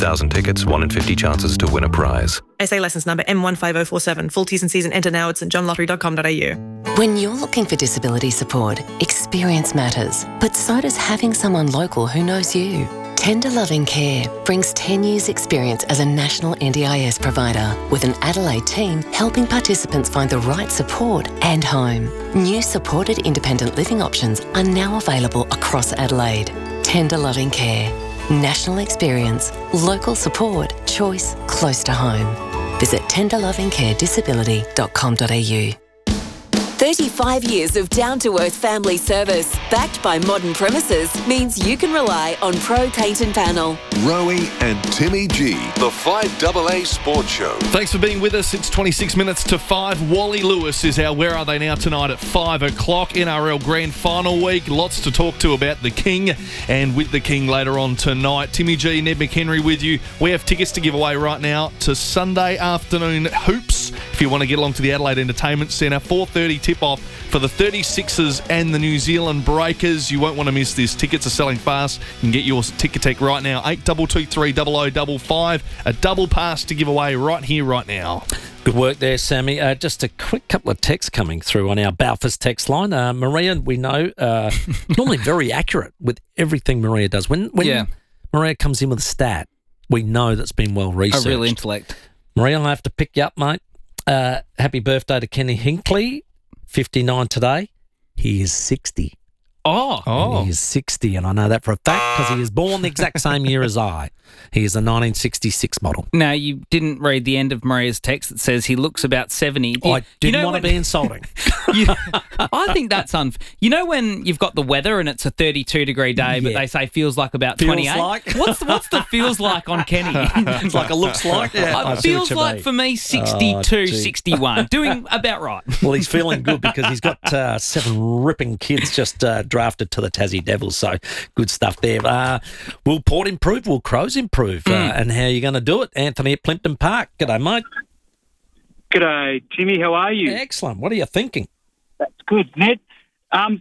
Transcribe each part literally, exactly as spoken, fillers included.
thousand tickets, one in fifty chances to win a prize. S A licence number M one five zero four seven. Full T's and C's and enter now at st john lottery dot com dot a u. When you're looking for disability support, experience matters, but so does having someone local who knows you. Tender Loving Care brings ten years experience as a national N D I S provider with an Adelaide team helping participants find the right support and home. New supported independent living options are now available across Adelaide. Tender Loving Care. National experience, local support, choice close to home. Visit tender loving care disability dot com dot a u. thirty-five years of down-to-earth family service, backed by modern premises, means you can rely on Pro Paint and Panel. Rowie and Timmy G, the five A A Sports Show. Thanks for being with us. It's twenty-six minutes to five. Wally Lewis is our Where Are They Now tonight at five o'clock. N R L Grand Final week. Lots to talk to about the King and with the King later on tonight. Timmy G, Ned McHenry with you. We have tickets to give away right now to Sunday afternoon hoops. If you want to get along to the Adelaide Entertainment Centre, four thirty tip-off for the thirty-sixers and the New Zealand Breakers. You won't want to miss this. Tickets are selling fast. You can get your Ticketek right now. eight two two three zero zero five five. A double pass to give away right here, right now. Good work there, Sammy. Uh, just a quick couple of texts coming through on our Balfours text line. Uh, Maria, we know, uh, normally very accurate with everything Maria does. When when yeah. Maria comes in with a stat, we know that's been well researched. A real intellect. Maria, I have to pick you up, mate. Uh, happy birthday to Kenny Hinkley, fifty-nine today. He is sixty. Oh. oh. He is sixty, and I know that for a fact because he was born the exact same year as I. He is a nineteen sixty-six model. Now, you didn't read the end of Maria's text that says he looks about seventy. I didn't you know want when, to be insulting. you, I think that's unfair. You know when you've got the weather and it's a thirty-two degree day, but yeah. they say feels like about feels twenty-eight? Like? What's, what's the feels like on Kenny? It's like a looks like? Yeah. It feels like for me sixty-two, oh, sixty-one. Doing about right. Well, he's feeling good because he's got uh, seven ripping kids just uh, drafted to the Tassie Devils, so good stuff there. Uh, will Port improve? Will Crows improve? Mm. Uh, and how are you going to do it? Anthony at Plimpton Park. G'day, mate. G'day, Timmy. How are you? Excellent. What are you thinking? That's good, Ned. Um,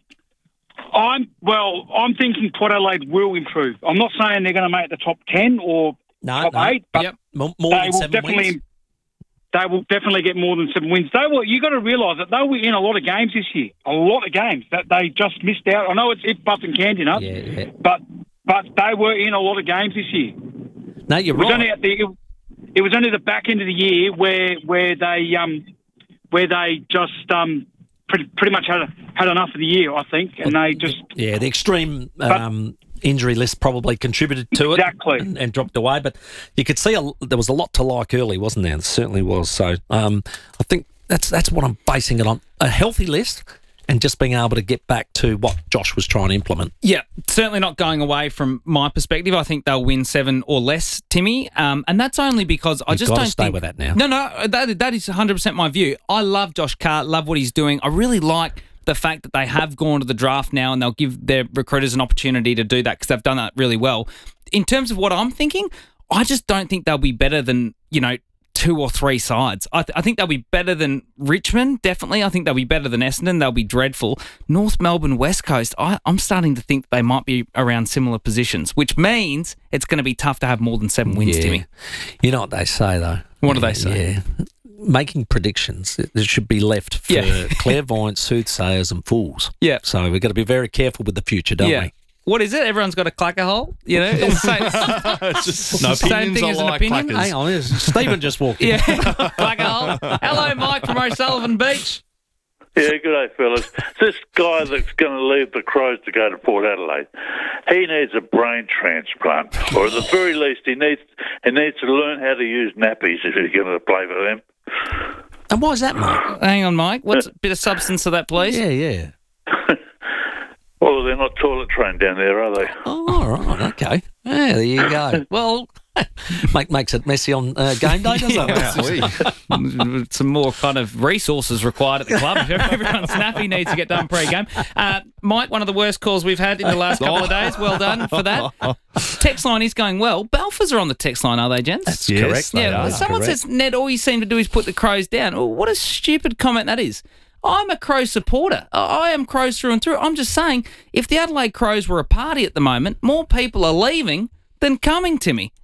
I'm well. I'm thinking Port Adelaide will improve. I'm not saying they're going to make the top ten or no, top no. eight, but yep. more, more they than will seven definitely. wins. They will definitely get more than seven wins. They were. You got to realise that they were in a lot of games this year. A lot of games that they just missed out. I know it's it, Buff and Candian, yeah, yeah. but but they were in a lot of games this year. No, you're it was right. Only at the, it, it was only the back end of the year where where they um where they just um pretty pretty much had had enough of the year, I think, and they just yeah the extreme. Um, injury list probably contributed to exactly. it and, and dropped away, but you could see a, there was a lot to like early, wasn't there? There certainly was. So um, I think that's that's what I'm basing it on. A healthy list and just being able to get back to what Josh was trying to implement. Yeah, certainly not going away from my perspective. I think they'll win seven or less, Timmy, um, and that's only because I You've just got don't to stay think... with that now. No, no, that, that is one hundred percent my view. I love Josh Carr, love what he's doing. I really like the fact that they have gone to the draft now and they'll give their recruiters an opportunity to do that because they've done that really well. In terms of what I'm thinking, I just don't think they'll be better than, you know, two or three sides. I, th- I think they'll be better than Richmond, definitely. I think they'll be better than Essendon. They'll be dreadful. North Melbourne, West Coast, I, I'm starting to think they might be around similar positions, which means it's going to be tough to have more than seven wins, yeah. Timmy. You know what they say, though? What do they say? Yeah. Making predictions, it should be left for yeah. clairvoyants, soothsayers and fools. Yeah. So we've got to be very careful with the future, don't yeah. we? What is it? Everyone's got a clacker hole? You know? It's same, it's just, no, same thing as an like opinion? clackers. Hang on, Stephen just walked in. Yeah, clacker hole. Hello, Mike from O'Sullivan Beach. Yeah, good day, fellas. This guy that's going to leave the Crows to go to Port Adelaide, he needs a brain transplant, or at the very least, he needs he needs to learn how to use nappies if he's going to play for them. And why is that, Mike? Hang on, Mike. What's a bit of substance to that, please? Yeah, yeah. Well, they're not toilet trained down there, are they? Oh, all right, okay. Yeah, there you go. Well, Make, makes it messy on uh, game day, doesn't it? Some more kind of resources required at the club. If everyone's snappy needs to get done pre-game. Uh, Mike, one of the worst calls we've had in the last couple of days. Well done for that. Text line is going well. Balfours are on the text line, are they, gents? That's yes, correct. Yeah. Are, someone correct. says, Ned, all you seem to do is put the Crows down. Oh, what a stupid comment that is. I'm a Crow supporter. I am Crows through and through. I'm just saying, if the Adelaide Crows were a party at the moment, more people are leaving than coming to me.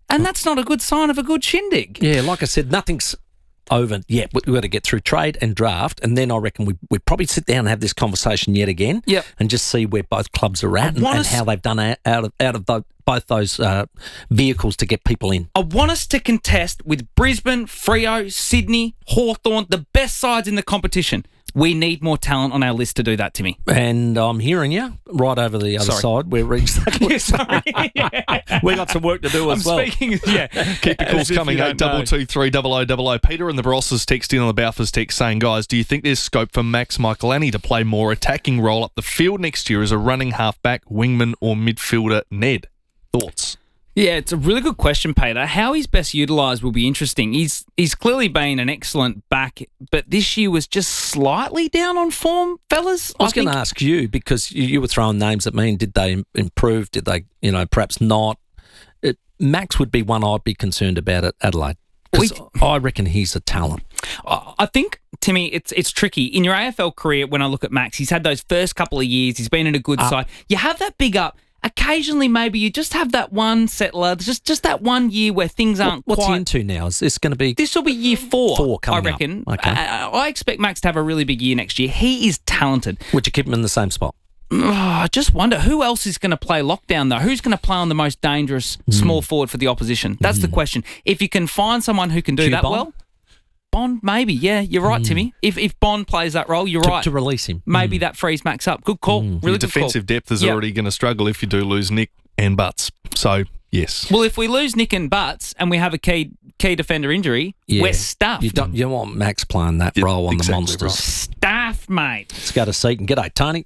And that's not a good sign of a good shindig. Yeah, like I said, nothing's over yet. We've got to get through trade and draft, and then I reckon we we probably sit down and have this conversation yet again. Yep. And just see where both clubs are at and, and how they've done out of out of the, both those uh, vehicles to get people in. I want us to contest with Brisbane, Freo, Sydney, Hawthorn, the best sides in the competition. We need more talent on our list to do that, Timmy. And I'm hearing you right over the other Sorry. side. We're exactly yeah, sorry. Yeah. we got some work to do as I'm well. Speaking, yeah. Keep your calls coming, eight double two three double oh double oh. Peter and the Barosses text in on the Balfours text saying, guys, do you think there's scope for Max Michelani to play more attacking role up the field next year as a running halfback, wingman or midfielder? Ned, thoughts? Yeah, it's a really good question, Peter. How he's best utilised will be interesting. He's he's clearly been an excellent back, but this year was just slightly down on form, fellas. I was going to ask you, because you, you were throwing names at me, and did they improve? Did they, you know, perhaps not? It, Max would be one I'd be concerned about at Adelaide. Because I reckon he's a talent. I think, Timmy, it's it's tricky. In your A F L career, when I look at Max, he's had those first couple of years, he's been in a good Uh, side. You have that big up. Occasionally, maybe you just have that one settler, just just that one year where things aren't What's quite... he into now? Is this going to be... This will be year four, Four coming I reckon. up. Okay. I, I expect Max to have a really big year next year. He is talented. Would you keep him in the same spot? Oh, I just wonder, who else is going to play lockdown, though? Who's going to play on the most dangerous Mm. small forward for the opposition? That's mm. the question. If you can find someone who can do Q that Bond? well... Bond, maybe, yeah, you're right, mm. Timmy. If if Bond plays that role, you're to, right. To release him. Maybe mm. that frees Max up. Good call. Mm. Really Your good defensive call. depth is yep. already going to struggle if you do lose Nick and Butts. So, yes. Well, if we lose Nick and Butts and we have a key key defender injury, yeah. we're stuffed. You don't. You want Max playing that yep, role on exactly the Monsters. Right. Stuffed, mate. Let's go to Seaton. G'day, Tony.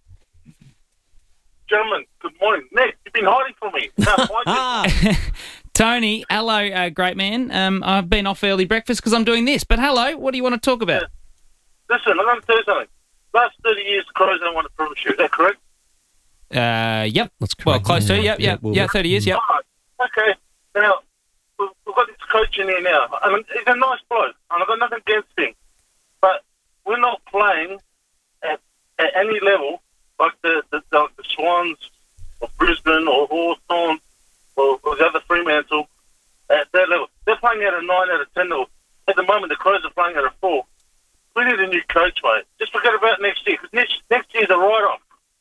Gentlemen, good morning. Nick, you've been hiding from me. No, Tony, hello, uh, great man. Um, I've been off early breakfast because I'm doing this. But hello, what do you want to talk about? Yeah. Listen, I'm going to tell you something. Last thirty years, the Crows don't want to premiership. Is that correct? Uh, yep. That's correct. Well, close yeah, to it. Yep, yeah, yep. well, Yeah, thirty years, yep. All right. Okay. Now, we've we've got this coach in here now. I mean, he's a nice bloke, and I've got nothing against him. But we're not playing at, at any level like the, the, the, the Swans or Brisbane or Hawthorn or, or the other Fremantle at that level. They're playing at a nine out of ten level. At the moment, the Crows are playing at a four. We need a new coach, mate. Just forget about next year, because next, next year's a write-off.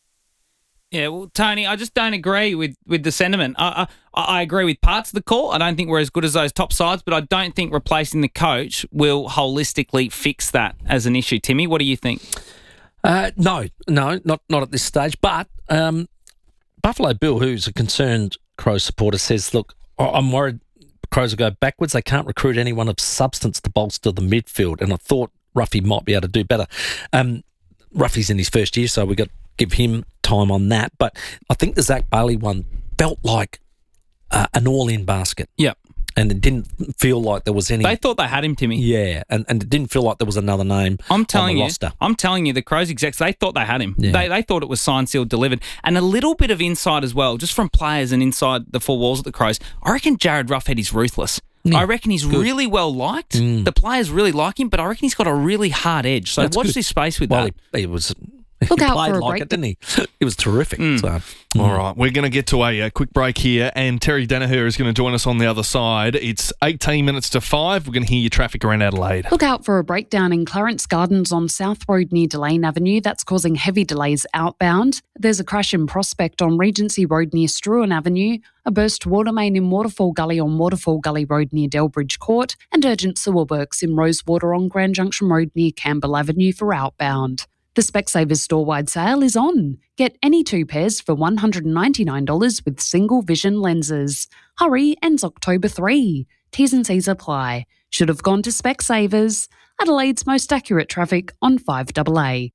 Yeah, well, Tony, I just don't agree with, with the sentiment. I, I I agree with parts of the call. I don't think we're as good as those top sides, but I don't think replacing the coach will holistically fix that as an issue. Timmy, what do you think? Uh, no, no, not not at this stage. But um, Buffalo Bill, who's a concerned Crows supporter, says, look, I'm worried Crows will go backwards. They can't recruit anyone of substance to bolster the midfield. And I thought Ruffy might be able to do better. Um, Ruffy's in his first year, so we've got to give him time on that. But I think the Zach Bailey one felt like uh, an all-in basket. Yep. And it didn't feel like there was any... They thought they had him, Timmy. Yeah, and, and it didn't feel like there was another name I'm telling on the you, roster. I'm telling you, the Crows execs, they thought they had him. Yeah. They they thought it was signed, sealed, delivered. And a little bit of insight as well, just from players and inside the four walls at the Crows. I reckon Jared Ruffhead is ruthless. Yeah, I reckon he's good. really well liked. Mm. The players really like him, but I reckon he's got a really hard edge. So That's watch good. this space with well, that. He, he was... Look he out played for a like break. it, didn't he? It was terrific. Mm. So, mm. All right, we're going to get to a, a quick break here, and Terry Danaher is going to join us on the other side. It's eighteen minutes to five. We're going to hear your traffic around Adelaide. Look out for a breakdown in Clarence Gardens on South Road near Delane Avenue. That's causing heavy delays outbound. There's a crash in Prospect on Regency Road near Struan Avenue, a burst water main in Waterfall Gully on Waterfall Gully Road near Delbridge Court, and urgent sewer works in Rosewater on Grand Junction Road near Campbell Avenue for outbound. The Specsavers store-wide sale is on. Get any two pairs for one hundred ninety-nine dollars with single vision lenses. Hurry, ends October third. T's and C's apply. Should have gone to Specsavers. Adelaide's most accurate traffic on five A A.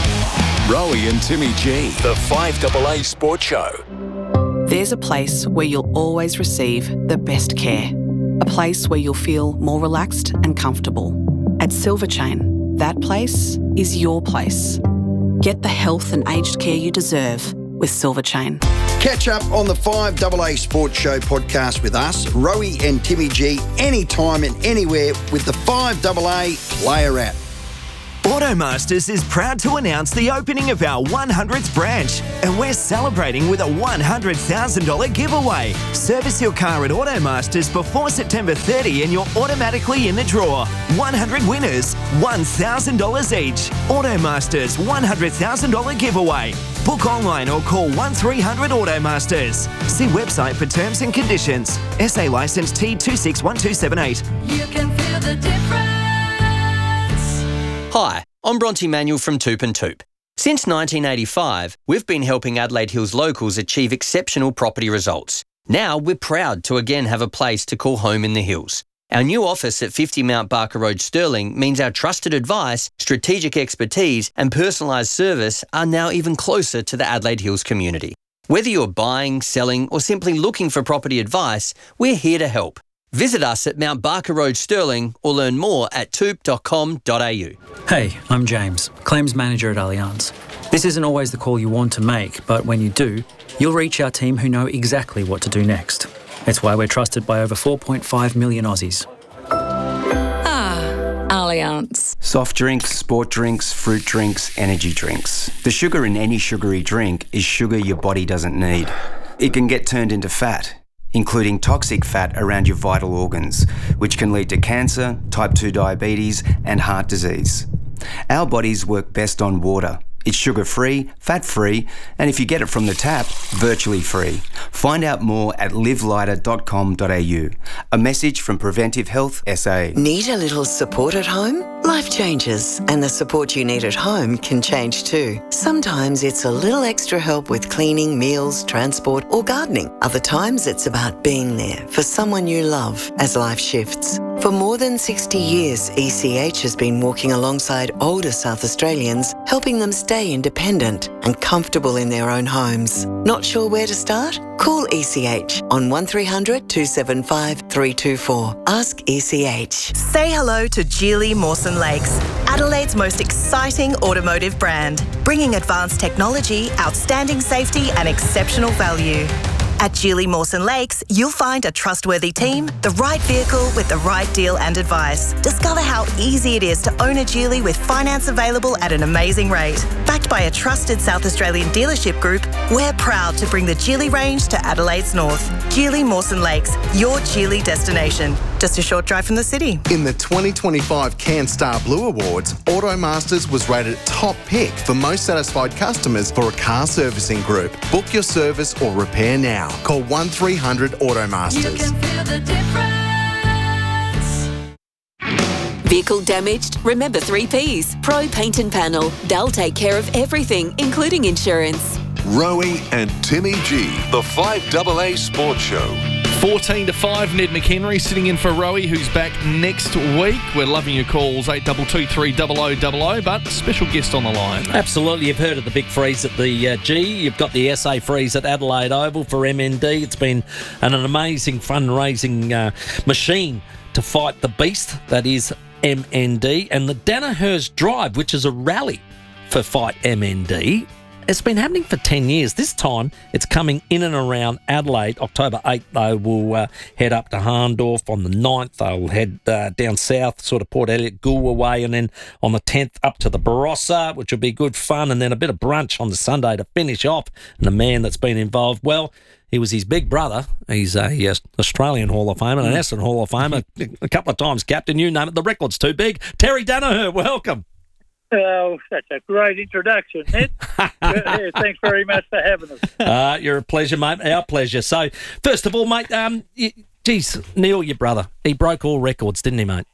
Rowie and Timmy G, the five A A Sports Show. There's a place where you'll always receive the best care. A place where you'll feel more relaxed and comfortable. At Silver Chain, that place is your place. Get the health and aged care you deserve with Silver Chain. Catch up on the five A A Sports Show podcast with us, Rowie and Timmy G, anytime and anywhere with the five A A Player app. Automasters is proud to announce the opening of our one hundredth branch, and we're celebrating with a one hundred thousand dollars giveaway. Service your car at Automasters before September thirtieth and you're automatically in the draw. one hundred winners, one thousand dollars each. Automasters one hundred thousand dollars giveaway. Book online or call one three hundred Automasters. See website for terms and conditions. S A licence T two six one two seven eight. You can feel the difference. Hi, I'm Bronte Manuel from Toop and Toop. Since nineteen eighty-five, we've been helping Adelaide Hills locals achieve exceptional property results. Now we're proud to again have a place to call home in the hills. Our new office at fifty Mount Barker Road, Stirling, means our trusted advice, strategic expertise and personalised service are now even closer to the Adelaide Hills community. Whether you're buying, selling or simply looking for property advice, we're here to help. Visit us at Mount Barker Road, Stirling, or learn more at toop dot com dot a u. Hey, I'm James, Claims Manager at Allianz. This isn't always the call you want to make, but when you do, you'll reach our team who know exactly what to do next. It's why we're trusted by over four point five million Aussies. Ah, Allianz. Soft drinks, sport drinks, fruit drinks, energy drinks. The sugar in any sugary drink is sugar your body doesn't need. It can get turned into fat, including toxic fat around your vital organs, which can lead to cancer, type two diabetes, and heart disease. Our bodies work best on water. It's sugar-free, fat-free, and if you get it from the tap, virtually free. Find out more at live lighter dot com dot a u. A message from Preventive Health S A. Need a little support at home? Life changes, and the support you need at home can change too. Sometimes it's a little extra help with cleaning, meals, transport, or gardening. Other times it's about being there for someone you love as life shifts. For more than sixty years, E C H has been walking alongside older South Australians, helping them stay independent and comfortable in their own homes. Not sure where to start? Call E C H on one three hundred two seven five three two four. Ask E C H. Say hello to Geely Mawson Lakes, Adelaide's most exciting automotive brand, bringing advanced technology, outstanding safety and exceptional value. At Geely Mawson Lakes, you'll find a trustworthy team, the right vehicle with the right deal and advice. Discover how easy it is to own a Geely with finance available at an amazing rate. Backed by a trusted South Australian dealership group, we're proud to bring the Geely range to Adelaide's north. Geely Mawson Lakes, your Geely destination. Just a short drive from the city. In the twenty twenty-five CanStar Blue Awards, Automasters was rated top pick for most satisfied customers for a car servicing group. Book your service or repair now. Call one three hundred Automasters. You can feel the difference. Vehicle damaged? Remember three P's. Pro Paint and Panel. They'll take care of everything, including insurance. Rowie and Timmy G, the five A A Sports Show. fourteen to five, Ned McHenry sitting in for Rowie, who's back next week. We're loving your calls, eight two two three double oh double oh, but special guest on the line. Absolutely. You've heard of the big freeze at the uh, G. You've got the S A freeze at Adelaide Oval for M N D. It's been an, an amazing fundraising uh, machine to fight the beast that is M N D. And the Dannahurst Drive, which is a rally for Fight M N D, it's been happening for ten years. This time, it's coming in and around Adelaide. October eighth, they will uh, head up to Harndorf. On the ninth, they'll head uh, down south, sort of Port Elliot, Goolwa way, and then on the tenth, up to the Barossa, which will be good fun, and then a bit of brunch on the Sunday to finish off. And the man that's been involved, well, he was his big brother. He's a uh, Australian Hall of Famer, an Essendon Hall of Famer, a couple of times captain, you name it. The record's too big. Terry Dannahur, welcome. Oh, that's a great introduction, Ned. Yeah, thanks very much for having us. Uh, you're a pleasure, mate. Our pleasure. So, first of all, mate, um, you, geez, Neil, your brother, he broke all records, didn't he, mate?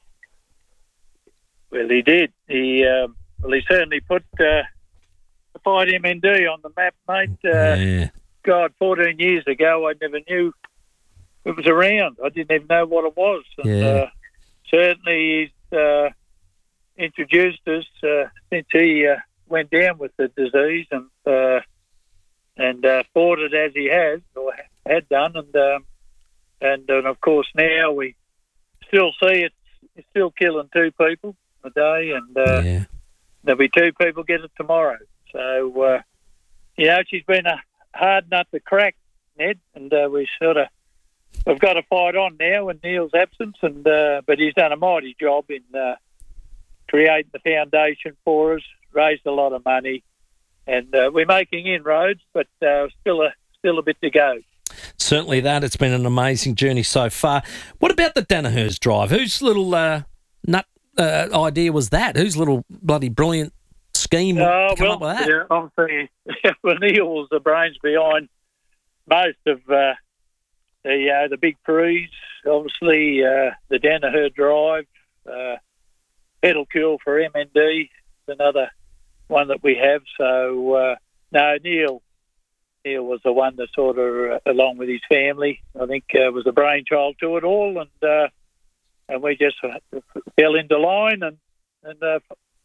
Well, he did. He um, well, he certainly put uh, the Fight M N D on the map, mate. Uh, yeah. God, fourteen years ago, I never knew it was around. I didn't even know what it was. And, Yeah. uh, certainly, he's uh, introduced us uh, since he uh, went down with the disease and uh, and uh, fought it as he has or had done, and um, and, and of course now we still see it. It's still killing two people a day, and uh, yeah. there'll be two people get it tomorrow. So uh, you know, she's been a hard nut to crack, Ned, and uh, we sort of we've got to fight on now in Neil's absence, and uh, but he's done a mighty job in. Uh, creating the foundation for us, raised a lot of money, and uh, we're making inroads, but uh, still a still a bit to go. Certainly that. It's been an amazing journey so far. What about the Danaher's Drive? Whose little uh, nut uh, idea was that? Whose little bloody brilliant scheme Oh, come well, up with that? yeah, obviously, well, Neil was the brains behind most of uh, the uh, the big prees. Obviously, uh, the Danaher Drive, uh, Pedal Cool for M N D, another one that we have. So, uh, no, Neil Neil was the one that sort of, uh, along with his family, I think uh, was the brainchild to it all, and uh, and we just uh, fell into line and and uh,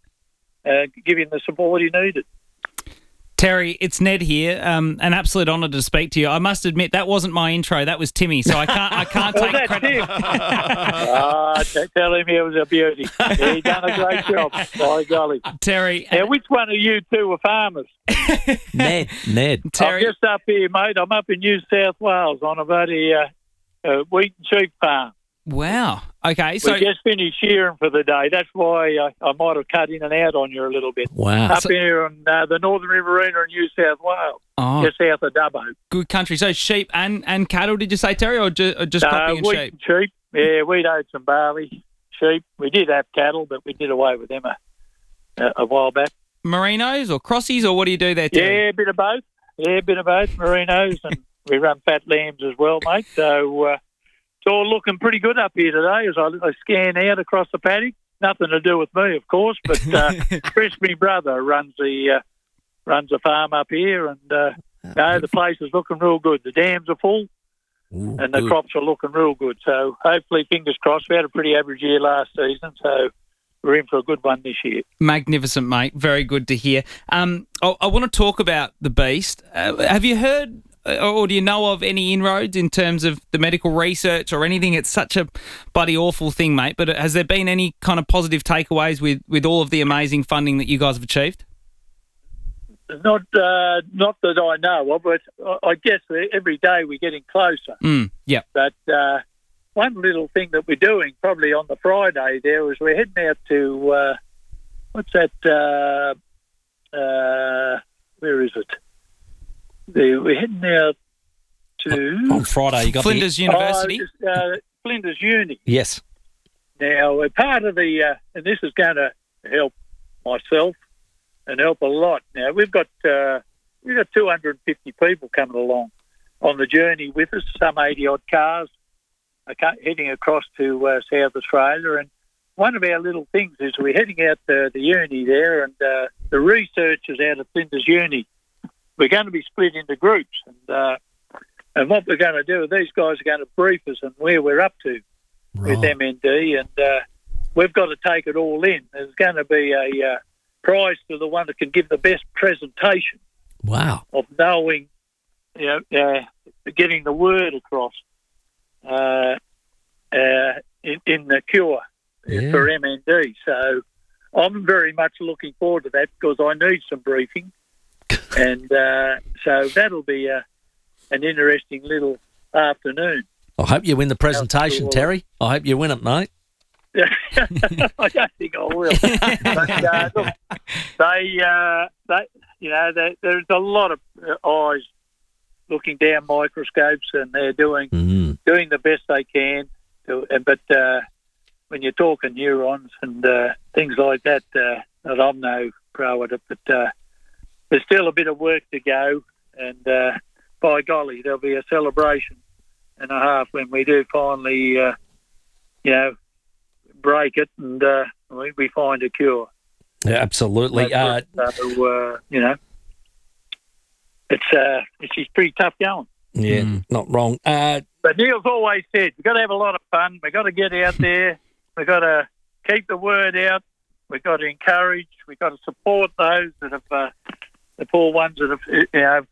uh, give him the support he needed. Terry, it's Ned here. Um, an absolute honour to speak to you. I must admit that wasn't my intro. That was Timmy. So I can't. I can't Oh, take that's credit. him. Ah, t- tell him he was a beauty. He done a great job. By golly, Terry. Now, which one of you two are farmers? Ned. Ned. I'm just up here, mate. I'm up in New South Wales on about a uh, uh, wheat and sheep farm. Wow. Okay. So we just finished shearing for the day. That's why I, I might have cut in and out on you a little bit. Wow. Up So- here on uh, the Northern Riverina in New South Wales, Oh. just south of Dubbo. good country. So sheep and, and cattle. Did you say, Terry, or just, or just Uh, cropping and wheat sheep? and sheep. Yeah, wheat, oats and barley. Sheep. We did have cattle, but we did away with them a, a, a while back. Merinos or crossies, or what do you do there, Terry? Yeah, a bit of both. Yeah, a bit of both. Merinos, and we run fat lambs as well, mate. So uh, it's all looking pretty good up here today as I, I scan out across the paddock. Nothing to do with me, of course, but uh, Chris, my brother, runs the uh, runs a farm up here, and uh, no, the place is looking real good. The dams are full, Ooh, and the good. crops are looking real good. So hopefully, fingers crossed. We had a pretty average year last season, so we're in for a good one this year. Magnificent, mate. Very good to hear. Um, I, I want to talk about the beast. Uh, have you heard uh, or do you know of any inroads in terms of the medical research or anything? It's such a bloody awful thing, mate. But has there been any kind of positive takeaways with, with all of the amazing funding that you guys have achieved? Not, uh, not that I know of, but I I guess every day we're getting closer. Mm, yeah. But uh, one little thing that we're doing, probably on the Friday there, is we're heading out to uh, what's that? Uh, uh, where is it? The, we're heading out to On Friday, you got Flinders the... University. Oh, just, uh, Flinders Uni. Yes. Now, we're part of the, uh, and this is going to help myself and help a lot. Now, we've got uh, we've got two hundred fifty people coming along on the journey with us, some eighty odd cars are ca- heading across to uh, South Australia. And one of our little things is we're heading out to the uni there, and uh, the researchers out of Flinders Uni, we're going to be split into groups. And uh, and what we're going to do, these guys are going to brief us on where we're up to Right. with M N D, and uh, we've got to take it all in. There's going to be a uh, prize to the one that can give the best presentation Wow. of knowing, you know, uh, getting the word across uh, uh, in, in the cure Yeah. for M N D. So I'm very much looking forward to that because I need some briefing, and uh, so that'll be a, an interesting little afternoon. I hope you win the presentation, Absolutely. Terry. I hope you win it, mate. I don't think I will. But, uh, look, they, uh, they, you know, they, there's a lot of uh, eyes looking down microscopes, and they're doing Mm. doing the best they can. To, uh, but uh, when you're talking neurons and uh, things like that, uh, that I'm no pro at it, but uh, there's still a bit of work to go. And uh, by golly, there'll be a celebration and a half when we do finally, uh, you know, break it and uh, we, we find a cure. Yeah, absolutely. Uh, so, uh, you know, it's uh, it's pretty tough going. yeah, not wrong. Uh, But Neil's always said, we've got to have a lot of fun. We've got to get out there. We've got to keep the word out. We've got to encourage. We've got to support those that have, uh, the poor ones that have, you know,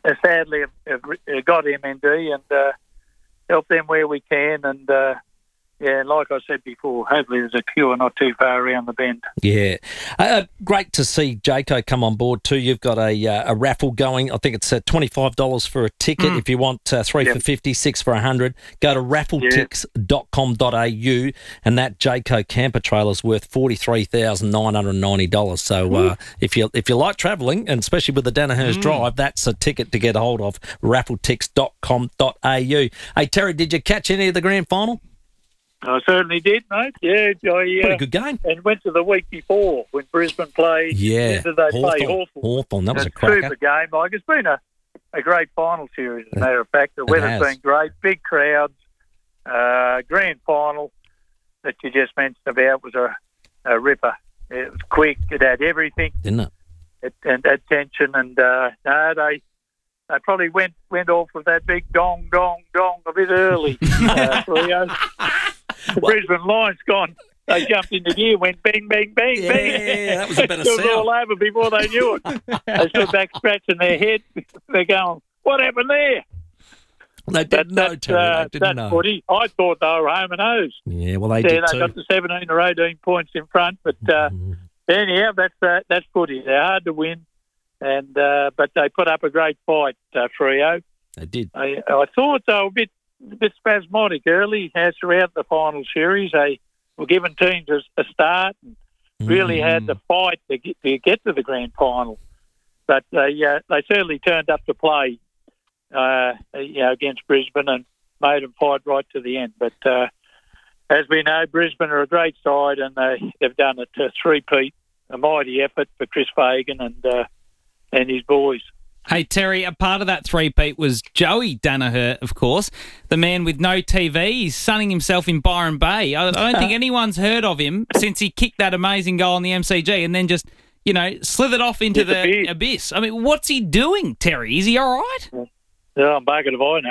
sadly have, have got M N D, and uh, help them where we can. And uh, yeah, like I said before, hopefully there's a cure not too far around the bend. Yeah. Uh, great to see Jayco come on board too. You've got a uh, a raffle going. I think it's uh, twenty-five dollars for a ticket. Mm. If you want uh, three Yep. for fifty, six for one hundred, go to raffle tix dot com dot a u, and that Jayco camper trailer is worth forty-three thousand nine hundred ninety dollars. So uh, if you if you like travelling, and especially with the Danaher's Mm. Drive, that's a ticket to get hold of, raffle tix dot com dot a u. Hey, Terry, did you catch any of the grand final? I certainly did, mate. Yeah, I, uh, Pretty good game. And went to the week before when Brisbane played. Yeah, When did they play? Hawthorn. Hawthorn. Hawthorn, that was a It's cracker. super game. Like, it's been a, a great final series, as a matter of fact. The It weather's has. been great, big crowds. Uh, grand final that you just mentioned about was a, a ripper. It was quick. It had everything. Didn't it? It, and that tension. And uh, no, they they probably went went off with that big dong, dong, dong a bit early. uh, Rio. The Brisbane Lions gone. They jumped into gear, went bang, bang, bang, Yeah, bang. that was a better It was sound. all over before they knew it. They stood back scratching their head. They're going, what happened there? They didn't know, That, Terry. uh, They didn't that know. footy, I thought they were home and hose. Yeah, well, they yeah, did they too. got to seventeen or eighteen points in front, but uh, anyhow, that's uh, that's footy. They're hard to win, and uh, but they put up a great fight, uh, Freo. They did. I, I thought they were a bit a bit spasmodic early as throughout the final series. They were giving teams a, a start and really had to fight to get, to get to the grand final, but they uh, they certainly turned up to play, uh, you know, against Brisbane and made them fight right to the end. But uh, as we know, Brisbane are a great side, and they, they've done it to three-peat, a mighty effort for Chris Fagan and uh, and his boys. Hey, Terry, a part of that three-peat was Joey Danaher, of course, the man with no T V. He's sunning himself in Byron Bay. I, I don't think anyone's heard of him since he kicked that amazing goal in the M C G and then just, you know, slithered off into the abyss. I mean, what's he doing, Terry? Is he all right? Oh, bucket if I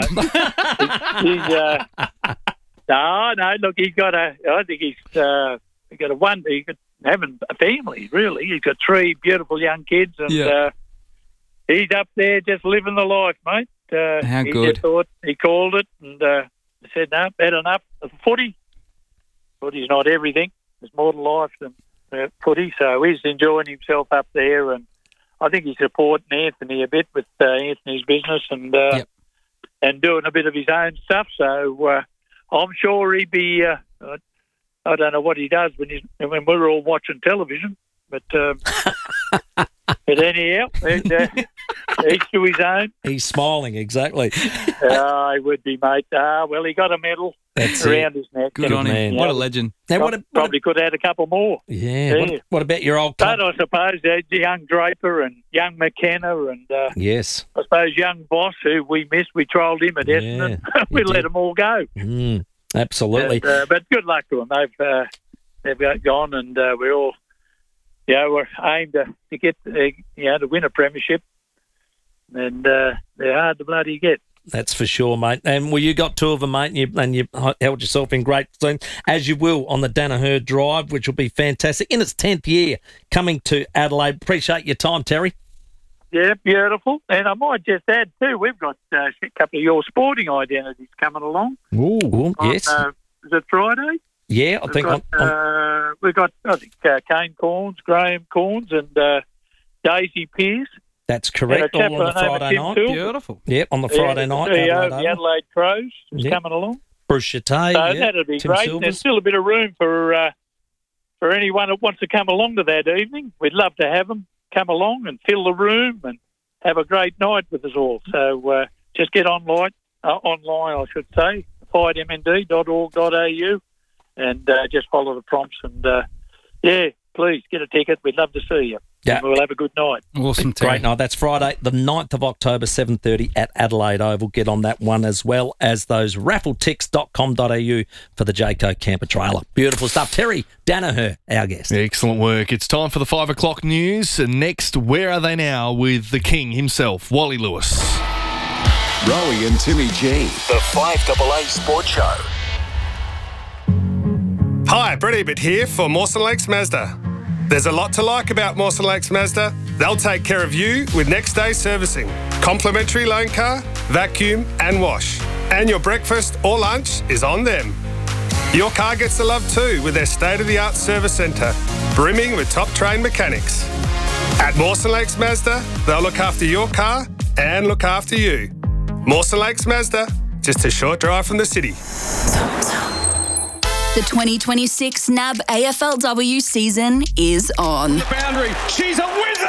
know. he's, he's, uh, no, no. Look, he's got a. I think he's uh, he got a one. He's got, having a family. Really, he's got three beautiful young kids, and Yeah. uh, he's up there just living the life, mate. Uh, How he good. Just thought he called it, and uh, said, "No, had enough of footy. Footy's not everything. There's more to life than uh, footy." So he's enjoying himself up there, and I think he's supporting Anthony a bit with uh, Anthony's business and uh, and doing a bit of his own stuff. So uh, I'm sure he'd be. Uh, I- I don't know what he does when he's when we're all watching television, but um, but anyhow, and, uh, each to his own. He's smiling, exactly. Uh, he would be, mate. Ah, well, he got a medal That's around it. his neck. Good on him. You What know, a legend. Now, Now, what a- what a- probably could have had a couple more. Yeah. What, what about your old club? But I suppose uh, young Draper and young McKenna and uh, Yes. I suppose young Boss, who we missed, we trialled him at Essendon. we you let did. them all go. Mm, absolutely. And, uh, but good luck to them. They've uh, they've got gone, and uh, we're all, you know, we're aimed to, to get, uh, you know, to win a premiership, and uh, they're hard to bloody get. That's for sure, mate. And well, you got two of them, mate, and you, and you held yourself in great steam, as you will on the Danaher Drive, which will be fantastic. In its tenth year, coming to Adelaide. Appreciate your time, Terry. Yeah, beautiful. And I might just add too, we've got uh, a couple of your sporting identities coming along. Ooh, on, yes. Uh, is it Friday? Yeah, I We've think got, on, on, uh, we've got I think uh, Kane Corns, Graham Corns, and uh, Daisy Pearce. that's correct. and a All on the chap by the name of Friday Tim night. Toole. Beautiful. Yep, on the Yeah, Friday the night. C E O Adelaide of the Oval. Adelaide Crows is Yep. coming along. Bruce Chattay, So yeah, that'd be Tim great. Silvers. There's still a bit of room for uh, for anyone that wants to come along to that evening. We'd love to have them come along and fill the room and have a great night with us all. So uh, just get online, uh, online I should say, fight m n d dot org dot a u, and uh, just follow the prompts. And uh, yeah, please get a ticket. We'd love to see you. Yeah. And we'll have a good night. Awesome, Terry. Great night. That's Friday, the ninth of October, seven thirty at Adelaide Oval. Get on that one, as well as those raffle tix dot com dot a u for the Jayco camper trailer. Beautiful stuff. Terry Danaher, our guest. Excellent work. It's time for the five o'clock news. And next, where are they now with the king himself, Wally Lewis? Rowie and Timmy G, the five A A Sports Show. Hi, Brett Ebert here for Mawson Lakes Mazda. There's a lot to like about Mawson Lakes Mazda. They'll take care of you with next day servicing, complimentary loan car, vacuum and wash. And your breakfast or lunch is on them. Your car gets the love too with their state-of-the-art service centre, brimming with top-trained mechanics. At Mawson Lakes Mazda, they'll look after your car and look after you. Mawson Lakes Mazda, just a short drive from the city. The twenty twenty-six N A B A F L W season is on. The boundary. She's a wizard!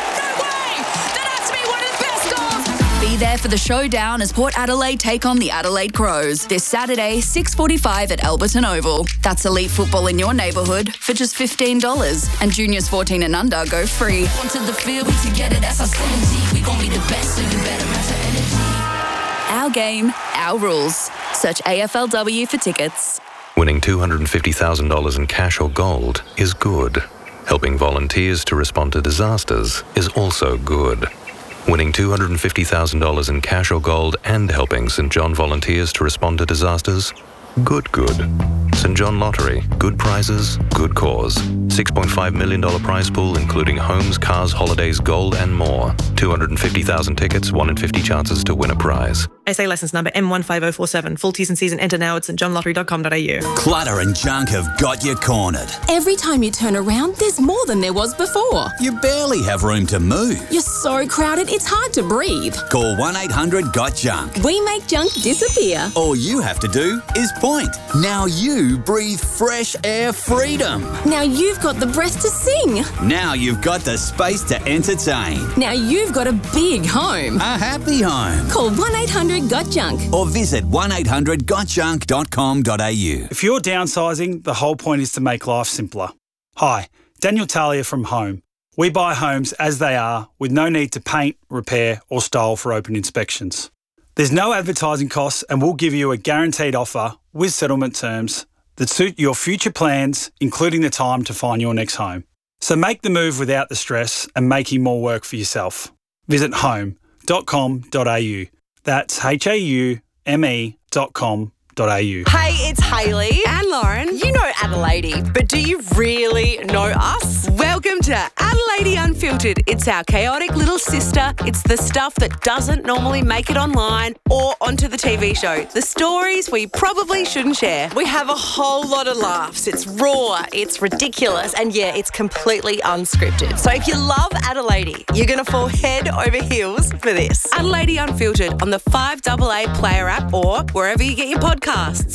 Be there for the showdown as Port Adelaide take on the Adelaide Crows this Saturday, six forty-five at Alberton Oval. That's elite football in your neighbourhood for just fifteen dollars. And juniors fourteen and under go free. Onto the field, we together, that's our synergy. We gon' be the best, so you better match our energy. Our game, our rules. Search A F L W for tickets. Winning two hundred fifty thousand dollars in cash or gold is good. Helping volunteers to respond to disasters is also good. Winning two hundred fifty thousand dollars in cash or gold and helping St John volunteers to respond to disasters? Good, good. St John Lottery. Good prizes, good cause. six point five million dollars prize pool including homes, cars, holidays, gold and more. two hundred fifty thousand tickets, one in fifty chances to win a prize. S A licence number M one five oh four seven. Full T's and C's and enter now at st john lottery dot com dot a u. Clutter and junk have got you cornered. Every time you turn around, there's more than there was before. You barely have room to move. You're so crowded, it's hard to breathe. Call one eight hundred got junk. We make junk disappear. All you have to do is point. Now you breathe fresh air freedom. Now you've got the breath to sing. Now you've got the space to entertain. Now you've got a big home. A happy home. Call one eight hundred got junk. Or visit one eight hundred got junk dot com dot a u. If you're downsizing, the whole point is to make life simpler. Hi, Daniel Talia from Home. We buy homes as they are with no need to paint, repair or style for open inspections. There's no advertising costs and we'll give you a guaranteed offer with settlement terms that suit your future plans, including the time to find your next home. So make the move without the stress and making more work for yourself. Visit home dot com dot a u. That's H A U M E dot com dot a u. Hey, it's Hayley and Lauren. You know Adelaide, but do you really know us? Welcome to Adelaide Unfiltered. It's our chaotic little sister. It's the stuff that doesn't normally make it online or onto the T V show. The stories we probably shouldn't share. We have a whole lot of laughs. It's raw, it's ridiculous, and yeah, it's completely unscripted. So if you love Adelaide, you're going to fall head over heels for this. Adelaide Unfiltered on the five A A Player app or wherever you get your podcasts.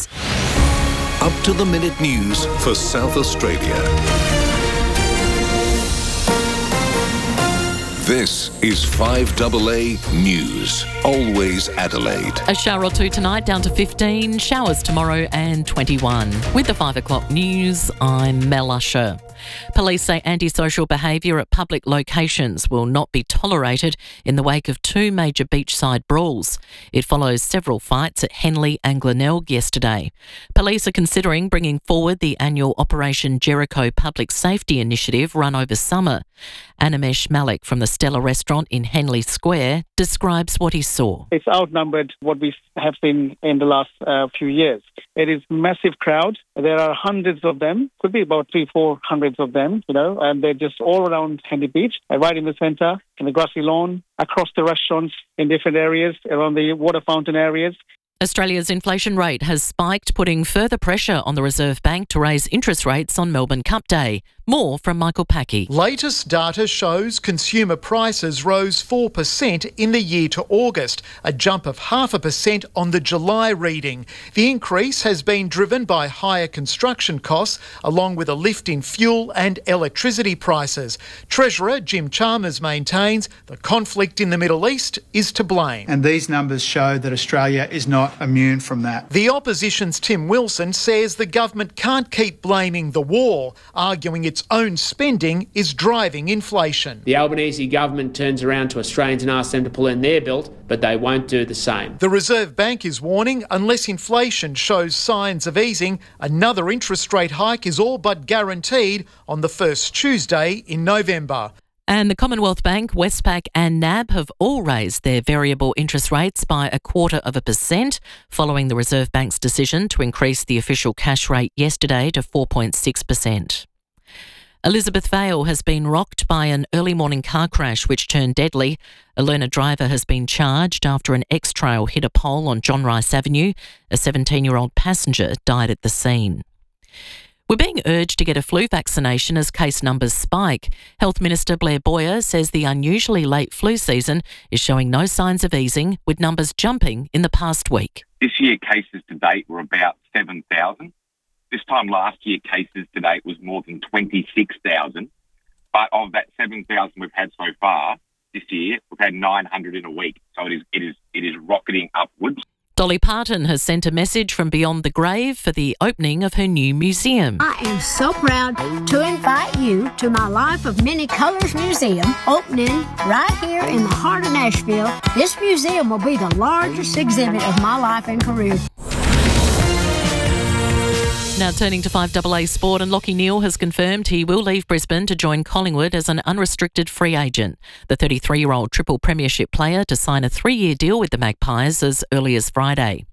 Up to the minute news for South Australia. This is five A A News. Always Adelaide. A shower or two tonight, down to fifteen. Showers tomorrow and twenty-one. With the five o'clock news, I'm Mel Usher. Police say antisocial behaviour at public locations will not be tolerated in the wake of two major beachside brawls. It follows several fights at Henley and Glenelg yesterday. Police are considering bringing forward the annual Operation Jericho Public Safety Initiative run over summer. Animesh Malik from the Stella restaurant in Henley Square describes what he saw. It's outnumbered what we have seen in the last uh, few years. It is massive crowd. There are hundreds of them, could be about three, four hundreds of them, you know, and they're just all around Henley Beach, right in the centre, in the grassy lawn, across the restaurants in different areas, around the water fountain areas. Australia's inflation rate has spiked, putting further pressure on the Reserve Bank to raise interest rates on Melbourne Cup Day. More from Michael Packy. Latest data shows consumer prices rose four percent in the year to August, a jump of half a percent on the July reading. The increase has been driven by higher construction costs, along with a lift in fuel and electricity prices. Treasurer Jim Chalmers maintains the conflict in the Middle East is to blame. And these numbers show that Australia is not immune from that. The opposition's Tim Wilson says the government can't keep blaming the war, arguing its own spending is driving inflation. The Albanese government turns around to Australians and asks them to pull in their belt, but they won't do the same. The Reserve Bank is warning unless inflation shows signs of easing, another interest rate hike is all but guaranteed on the first Tuesday in November. And the Commonwealth Bank, Westpac and N A B have all raised their variable interest rates by a quarter of a percent following the Reserve Bank's decision to increase the official cash rate yesterday to four point six percent. Elizabeth Vale has been rocked by an early morning car crash which turned deadly. A learner driver has been charged after an X-Trail hit a pole on John Rice Avenue. A seventeen-year-old passenger died at the scene. We're being urged to get a flu vaccination as case numbers spike. Health Minister Blair Boyer says the unusually late flu season is showing no signs of easing, with numbers jumping in the past week. This year, cases to date were about seven thousand. This time last year, cases to date was more than twenty-six thousand. But of that seven thousand we've had so far this year, we've had nine hundred in a week. So it is, it is, it is rocketing upwards. Dolly Parton has sent a message from beyond the grave for the opening of her new museum. I am so proud to invite you to my Life of Many Colors Museum, opening right here in the heart of Nashville. This museum will be the largest exhibit of my life and career. Now turning to five A A Sport, and Lachie Neale has confirmed he will leave Brisbane to join Collingwood as an unrestricted free agent. The thirty-three-year-old triple premiership player to sign a three-year deal with the Magpies as early as Friday.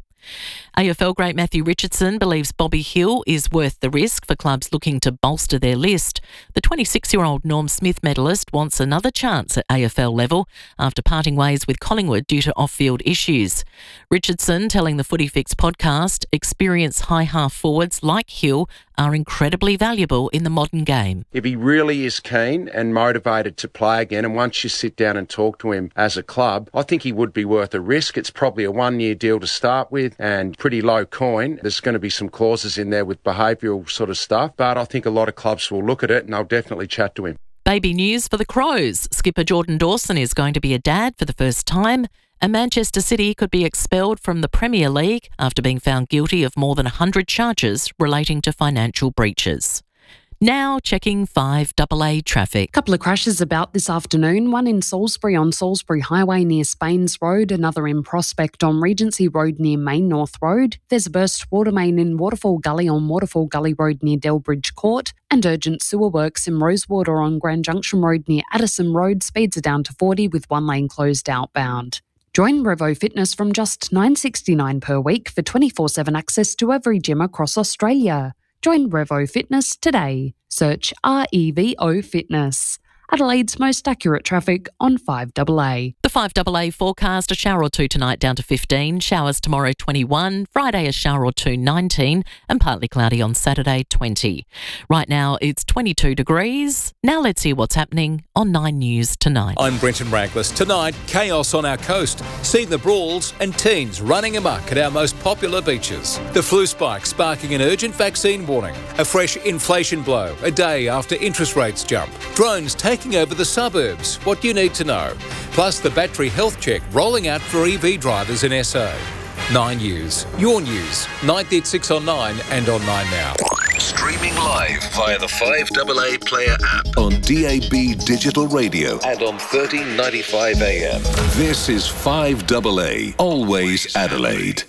A F L great Matthew Richardson believes Bobby Hill is worth the risk for clubs looking to bolster their list. The twenty-six-year-old Norm Smith medalist wants another chance at A F L level after parting ways with Collingwood due to off-field issues. Richardson telling the Footy Fix podcast, experienced high half forwards like Hill are incredibly valuable in the modern game. If he really is keen and motivated to play again, and once you sit down and talk to him as a club, I think he would be worth a risk. It's probably a one-year deal to start with and pretty low coin. There's going to be some clauses in there with behavioural sort of stuff, but I think a lot of clubs will look at it and they'll definitely chat to him. Baby news for the Crows. Skipper Jordan Dawson is going to be a dad for the first time, and Manchester City could be expelled from the Premier League after being found guilty of more than one hundred charges relating to financial breaches. Now checking five A A traffic. Couple of crashes about this afternoon, one in Salisbury on Salisbury Highway near Spains Road, another in Prospect on Regency Road near Main North Road. There's a burst water main in Waterfall Gully on Waterfall Gully Road near Delbridge Court, and urgent sewer works in Rosewater on Grand Junction Road near Addison Road. Speeds are down to forty with one lane closed outbound. Join Revo Fitness from just nine dollars sixty-nine per week for twenty-four seven access to every gym across Australia. Join Revo Fitness today. Search R E V O Fitness. Adelaide's most accurate traffic on five A A. The five A A forecast, a shower or two tonight down to fifteen, showers tomorrow twenty-one, Friday a shower or two nineteen, and partly cloudy on Saturday twenty. Right now it's twenty-two degrees. Now let's hear what's happening on Nine News tonight. I'm Brenton Raglas. Tonight, chaos on our coast. See the brawls and teens running amok at our most popular beaches. The flu spike sparking an urgent vaccine warning. A fresh inflation blow a day after interest rates jump. Drones taking over the suburbs. What you need to know. Plus the battery health check rolling out for E V drivers in S O. Nine News. Your news. ninety at six on Nine and on Nine Now. Streaming live via the five A A Player app on D A B Digital Radio and on thirteen ninety-five A M. This is five A A, always Adelaide.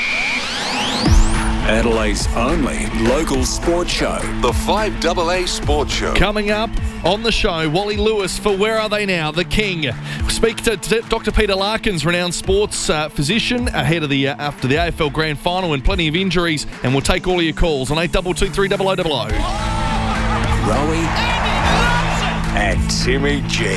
Adelaide's only local sports show, the five A A Sports Show. Coming up on the show, Wally Lewis for Where Are They Now? The King. Speak to Doctor Peter Larkins, renowned sports uh, physician, ahead of the uh, after the A F L Grand Final and plenty of injuries, and we'll take all of your calls on eight two two three double oh double oh. Rowie and Timmy G.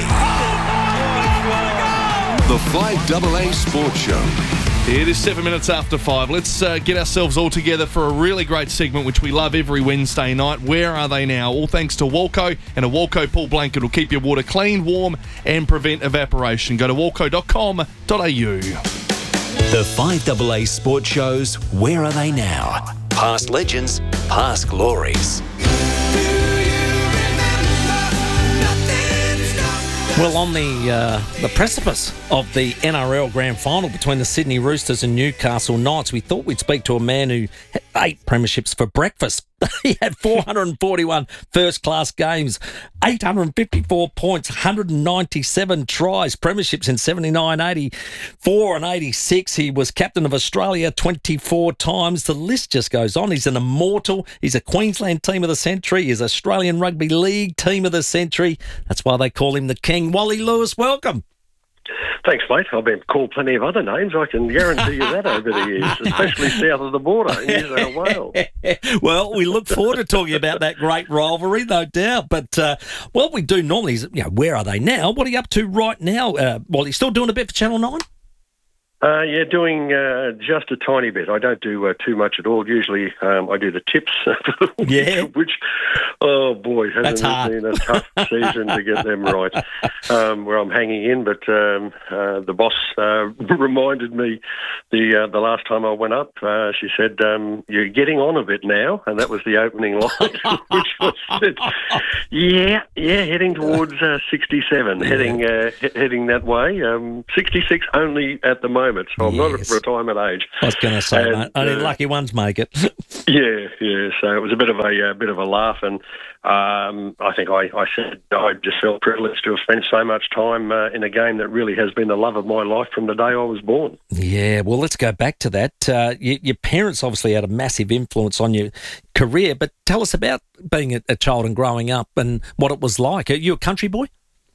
The five A A Sports Show. It is seven minutes after five. Let's uh, get ourselves all together for a really great segment, which we love every Wednesday night. Where Are They Now? All thanks to Walco, and a Walco pool blanket will keep your water clean, warm, and prevent evaporation. Go to walco dot com dot a u. The five A A Sports Show's Where Are They Now? Past legends, past glories. Well, on the uh, the precipice of the N R L Grand Final between the Sydney Roosters and Newcastle Knights, we thought we'd speak to a man who had eight premierships for breakfast. He had four hundred forty-one first-class games, eight hundred fifty-four points, one hundred ninety-seven tries, premierships in seventy-nine, eighty-four and eighty-six. He was captain of Australia twenty-four times. The list just goes on. He's an immortal. He's a Queensland Team of the Century. He's Australian Rugby League Team of the Century. That's why they call him the King. Wally Lewis, welcome. Thanks, mate. I've been called plenty of other names. I can guarantee you that over the years, especially south of the border in New South Wales. Well, we look forward to talking about that great rivalry, no doubt. But uh, what we do normally is, you know, where are they now? What are you up to right now? Uh, well, you still doing a bit for Channel nine? Uh, yeah, doing uh, just a tiny bit. I don't do uh, too much at all. Usually um, I do the tips, yeah. which, oh boy, hasn't That's it been a tough season to get them right, um, where I'm hanging in. But um, uh, the boss uh, reminded me the uh, the last time I went up, uh, she said, um, you're getting on a bit now, and that was the opening line, which was, said, yeah, yeah, heading towards uh, sixty-seven, yeah. heading uh, he- heading that way. Um, sixty-six only at the moment. So I'm yes. not at retirement age. I was going to say, and, mate, only uh, lucky ones make it. yeah, yeah. So it was a bit of a, a bit of a laugh, and um, I think I, I said I just felt privileged to have spent so much time uh, in a game that really has been the love of my life from the day I was born. Yeah, well, let's go back to that. Uh, you, your parents obviously had a massive influence on your career, but tell us about being a, a child and growing up and what it was like. Are you a country boy?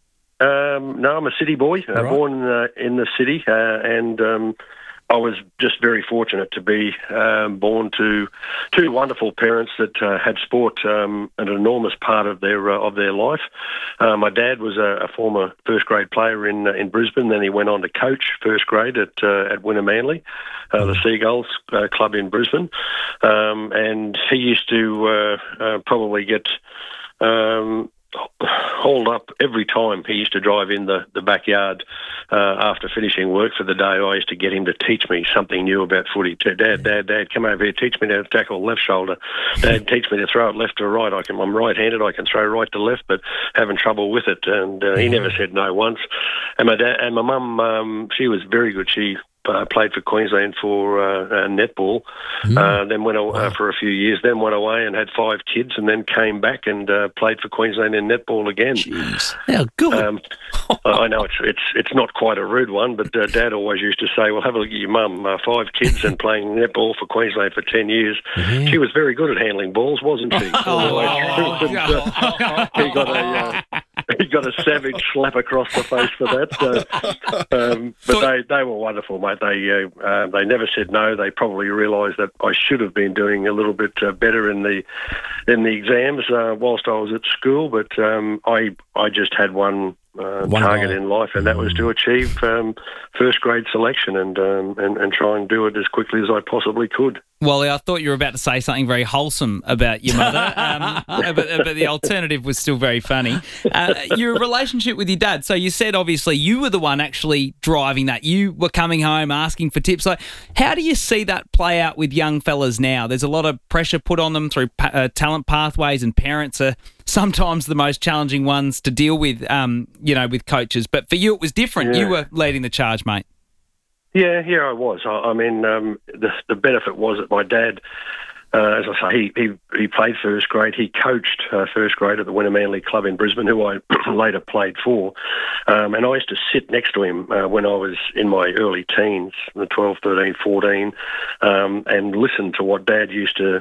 Um, no, I'm a city boy, uh, right. born uh, in the city, uh, and um, I was just very fortunate to be um, born to two wonderful parents that uh, had sport um, an enormous part of their uh, of their life. Uh, my dad was a, a former first grade player in uh, in Brisbane. Then he went on to coach first grade at uh, at Wynnum Manly, uh, the Seagulls uh, club in Brisbane, um, and he used to uh, uh, probably get. Um, hauled up every time he used to drive in the, the backyard uh, after finishing work for the day. I used to get him to teach me something new about footy. Dad, Dad, Dad, come over here, teach me to tackle left shoulder. Dad, teach me to throw it left to right. I can, I'm right-handed, I can throw right to left, but having trouble with it. And uh, he never said no once. And my dad and my mum, um, she was very good. She Uh, played for Queensland for uh, uh, netball, mm. uh, then went uh, wow. for a few years, then went away and had five kids, and then came back and uh, played for Queensland in netball again. Jeez, how good! Um, I know it's it's it's not quite a rude one, but uh, Dad always used to say, "Well, have a look at your mum, uh, five kids and playing netball for Queensland for ten years. Yeah. She was very good at handling balls, wasn't she?" Oh, and, uh, he got a. Uh, He got a savage slap across the face for that. So, um, but they, they were wonderful, mate. They uh, uh, they never said no. They probably realised that I should have been doing a little bit uh, better in the in the exams uh, whilst I was at school. But um, I I just had one. Uh, one target goal in life, and that was to achieve um, first grade selection and, um, and and try and do it as quickly as I possibly could. Wally, I thought you were about to say something very wholesome about your mother, um, but, but the alternative was still very funny. Uh, your relationship with your dad. So you said obviously you were the one actually driving that. You were coming home asking for tips. Like, how do you see that play out with young fellas now? There's a lot of pressure put on them through pa- uh, talent pathways, and parents are sometimes the most challenging ones to deal with, um, you know, with coaches. But for you, it was different. Yeah. You were leading the charge, mate. Yeah, yeah, I was. I, I mean, um, the, the benefit was that my dad, uh, as I say, he, he he played first grade. He coached uh, first grade at the Wynnum Manly Club in Brisbane, who I later played for. Um, and I used to sit next to him uh, when I was in my early teens, twelve, thirteen, fourteen, um, and listen to what Dad used to...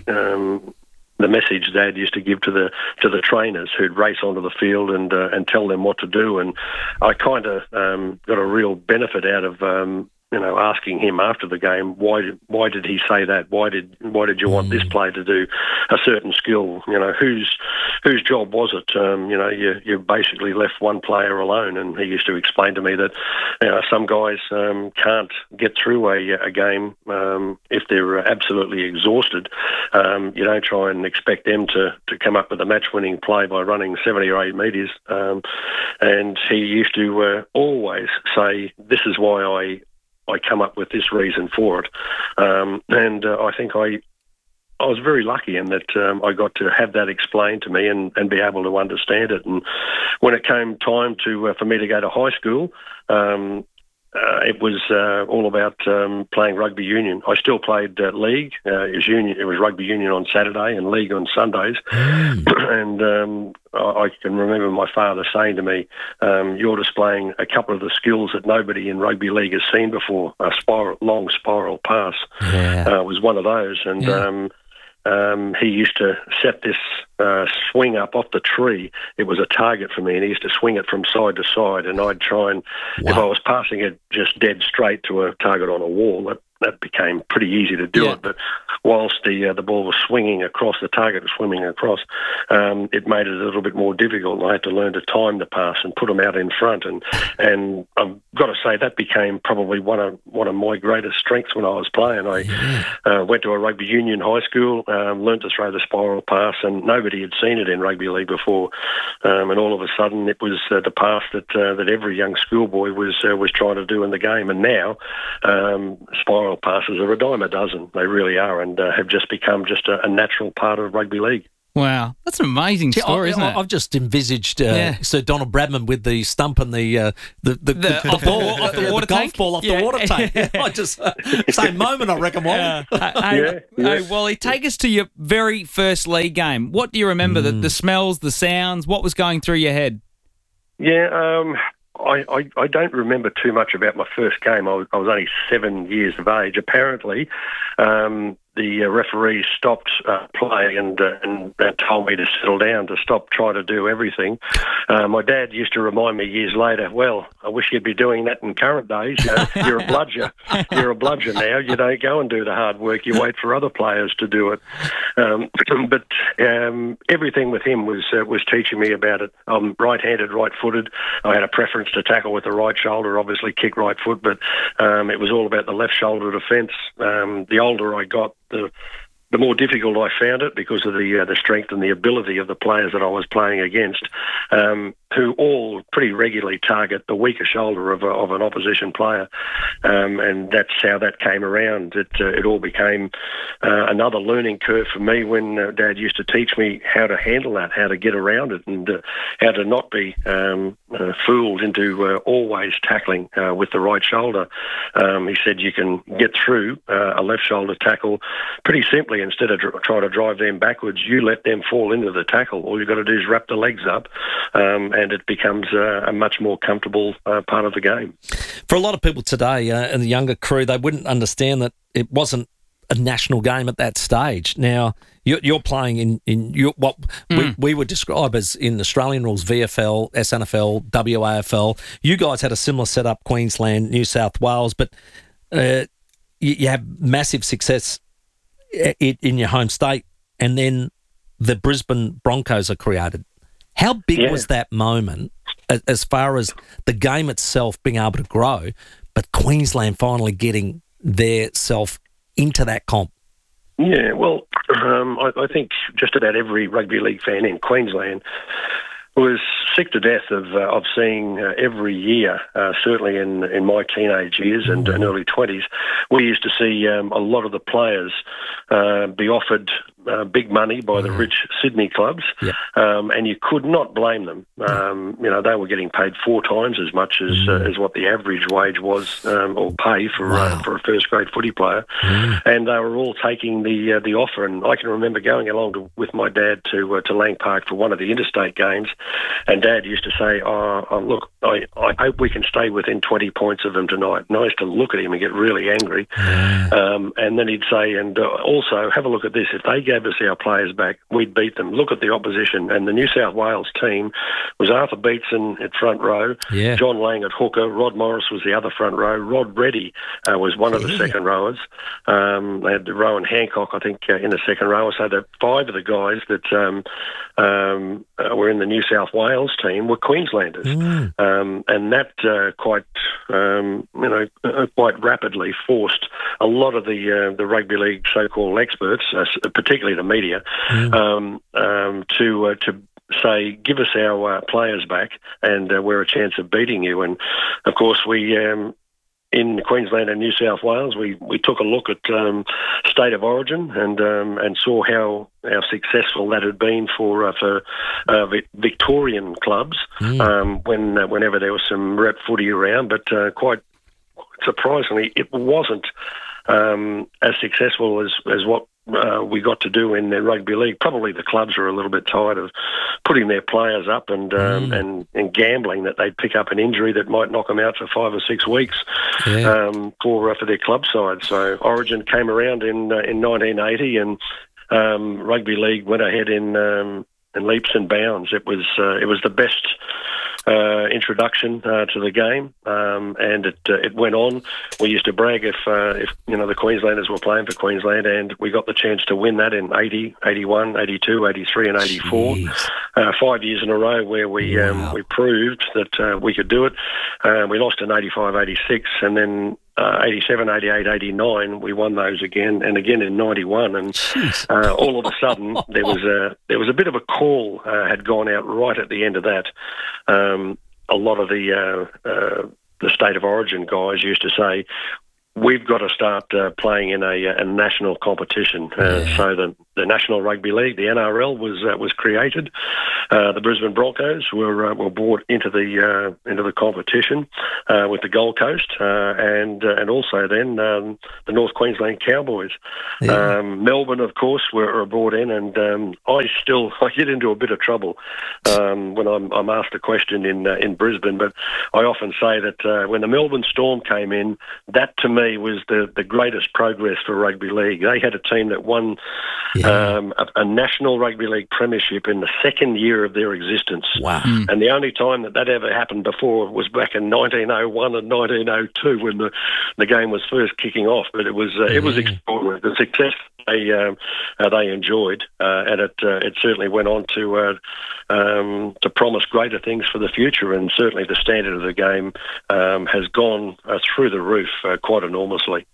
Um, the message Dad used to give to the to the trainers who'd race onto the field and uh, and tell them what to do, and I kind of um, got a real benefit out of um, you know asking him after the game why did why did he say that? Why did why did you want this player to do a certain skill? You know whose whose job was it? Um, you know you you basically left one player alone, and he used to explain to me that you know some guys um, can't get through a, a game um, if they're absolutely exhausted. Um, you don't try and expect them to, to come up with a match-winning play by running seventy or eight metres. Um, and he used to uh, always say, this is why I I come up with this reason for it. Um, and uh, I think I I was very lucky in that um, I got to have that explained to me and, and be able to understand it. And when it came time to uh, for me to go to high school, um, Uh, it was uh, all about um, playing rugby union. I still played uh, league. Uh, it was union. It was rugby union on Saturday and league on Sundays. Mm. and um, I, I can remember my father saying to me, um, "You're displaying a couple of the skills that nobody in rugby league has seen before. A spiral, long spiral pass yeah. uh, was one of those." And yeah. um, um, he used to set this uh, swing up off the tree. It was a target for me, and he used to swing it from side to side, and I'd try and, wow. if I was passing it just dead straight to a target on a wall, that, that became pretty easy to do yeah. it. But whilst the uh, the ball was swinging across, the target was swimming across, um, it made it a little bit more difficult. I had to learn to time the pass and put them out in front. And and I've got to say that became probably one of one of my greatest strengths when I was playing. I yeah. uh, went to a rugby union high school, um, learned to throw the spiral pass, and nobody had seen it in rugby league before. Um, and all of a sudden, it was uh, the pass that uh, that every young schoolboy was uh, was trying to do in the game. And now, um, spiral passes are a dime a dozen. They really are, and uh, have just become just a, a natural part of rugby league. Wow, that's an amazing story, I, isn't it? I've just envisaged uh, yeah. Sir Donald Bradman with the stump and the uh, the, the, the, the, the ball off the, the, the golf ball off yeah. the water tank. Yeah. I just uh, same moment, I reckon. Wally. Uh, hey, yeah, yeah. Hey, Wally, take us to your very first league game. What do you remember? Mm. The, the smells, the sounds. What was going through your head? Yeah. Um, I, I, I don't remember too much about my first game. I was, I was only seven years of age. Apparently, um, the uh, referee stopped uh, play and, uh, and and told me to settle down, to stop trying to do everything. Uh, my dad used to remind me years later, well, I wish you'd be doing that in current days. You know, you're a bludger. You're a bludger now. You don't go and do the hard work. You wait for other players to do it. Um, but um, everything with him was uh, was teaching me about it. I'm right-handed, right-footed. I had a preference to tackle with the right shoulder, obviously kick right foot, but um, it was all about the left shoulder defence. Um, the older I got, the the more difficult I found it because of the uh, the strength and the ability of the players that I was playing against, um, who all pretty regularly target the weaker shoulder of, a, of an opposition player, um, and that's how that came around. It uh, it all became uh, another learning curve for me when uh, Dad used to teach me how to handle that, how to get around it, and uh, how to not be um, uh, fooled into uh, always tackling uh, with the right shoulder. Um, he said you can get through uh, a left shoulder tackle pretty simply. Instead of dr- trying to drive them backwards, you let them fall into the tackle. All you've got to do is wrap the legs up, um, and it becomes uh, a much more comfortable uh, part of the game. For a lot of people today, uh, and the younger crew, they wouldn't understand that it wasn't a national game at that stage. Now, you're, you're playing in, in your, what mm. we, we would describe as in Australian rules, V F L, S N F L, W A F L. You guys had a similar setup, Queensland, New South Wales, but uh, you, you have massive success in your home state, and then the Brisbane Broncos are created. How big yeah. was that moment as far as the game itself being able to grow, but Queensland finally getting their self into that comp? Yeah, well, um, I, I think just about every rugby league fan in Queensland was sick to death of uh, of seeing uh, every year, uh, certainly in, in my teenage years and, and early twenties, we used to see um, a lot of the players uh, be offered uh, big money by the rich Sydney clubs, yep. um, and you could not blame them. Um, you know, they were getting paid four times as much as uh, as what the average wage was um, or pay for wow. uh, for a first grade footy player, mm. and they were all taking the uh, the offer. And I can remember going along to, with my dad to uh, to Lang Park for one of the interstate games. And Dad used to say, oh, oh look, I, I hope we can stay within twenty points of them tonight. And I used to look at him and get really angry. Um, and then he'd say, and uh, also, have a look at this. If they gave us our players back, we'd beat them. Look at the opposition. And the New South Wales team was Arthur Beetson at front row, yeah. John Lang at hooker, Rod Morris was the other front row, Rod Reddy uh, was one of the yeah. second rowers. Um, they had Rowan Hancock, I think, uh, in the second row. So the five of the guys that um, um, uh, were in the New South Wales team were Queenslanders, mm. um, and that uh, quite um, you know uh, quite rapidly forced a lot of the uh, the rugby league so-called experts, uh, particularly the media, mm. um, um, to uh, to say, give us our uh, players back, and uh, we're a chance of beating you. And of course, we. Um, In Queensland and New South Wales, we, we took a look at um, state of origin and um, and saw how how successful that had been for uh, for uh, Victorian clubs mm. um, when uh, whenever there was some rep footy around. But uh, quite surprisingly, it wasn't um, as successful as as what. Uh, we got to do in the rugby league. Probably the clubs are a little bit tired of putting their players up and um, mm. and, and gambling that they'd pick up an injury that might knock them out for five or six weeks yeah. um, for uh, for their club side. So Origin came around in uh, in nineteen eighty, and um, rugby league went ahead in um, in leaps and bounds. It was uh, it was the best uh, introduction uh, to the game, um, and it uh, it went on. We used to brag if uh, if you know the Queenslanders were playing for Queensland, and we got the chance to win that in eighty, eighty-one, eighty-two, eighty-three, and eighty-four, uh, five years in a row where we wow. um, we proved that uh, we could do it. Uh, we lost in eighty-five, eighty-six, and then Uh, eighty-seven, eighty-eight, eighty-nine, we won those again, and again in ninety-one, and uh, all of a sudden there was a there was a bit of a call uh, had gone out right at the end of that. Um, a lot of the uh, uh, the state of origin guys used to say, we've got to start uh, playing in a, a national competition. Uh, yeah. So the, the National Rugby League, the N R L, was uh, was created. Uh, the Brisbane Broncos were uh, were brought into the uh, into the competition uh, with the Gold Coast, uh, and uh, and also then um, the North Queensland Cowboys. Yeah. Um, Melbourne, of course, were, were brought in, and um, I still I get into a bit of trouble um, when I'm, I'm asked a question in uh, in Brisbane. But I often say that uh, when the Melbourne Storm came in, that to me was the, the greatest progress for rugby league. They had a team that won yeah. um, a, a national rugby league premiership in the second year of their existence. Wow! Mm. And the only time that that ever happened before was back in nineteen oh one and nineteen oh two when the, the game was first kicking off. But it was uh, yeah. it was extraordinary. The success they um, uh, they enjoyed, uh, and it uh, it certainly went on to uh, um, to promise greater things for the future. And certainly the standard of the game um, has gone uh, through the roof uh, quite enormously.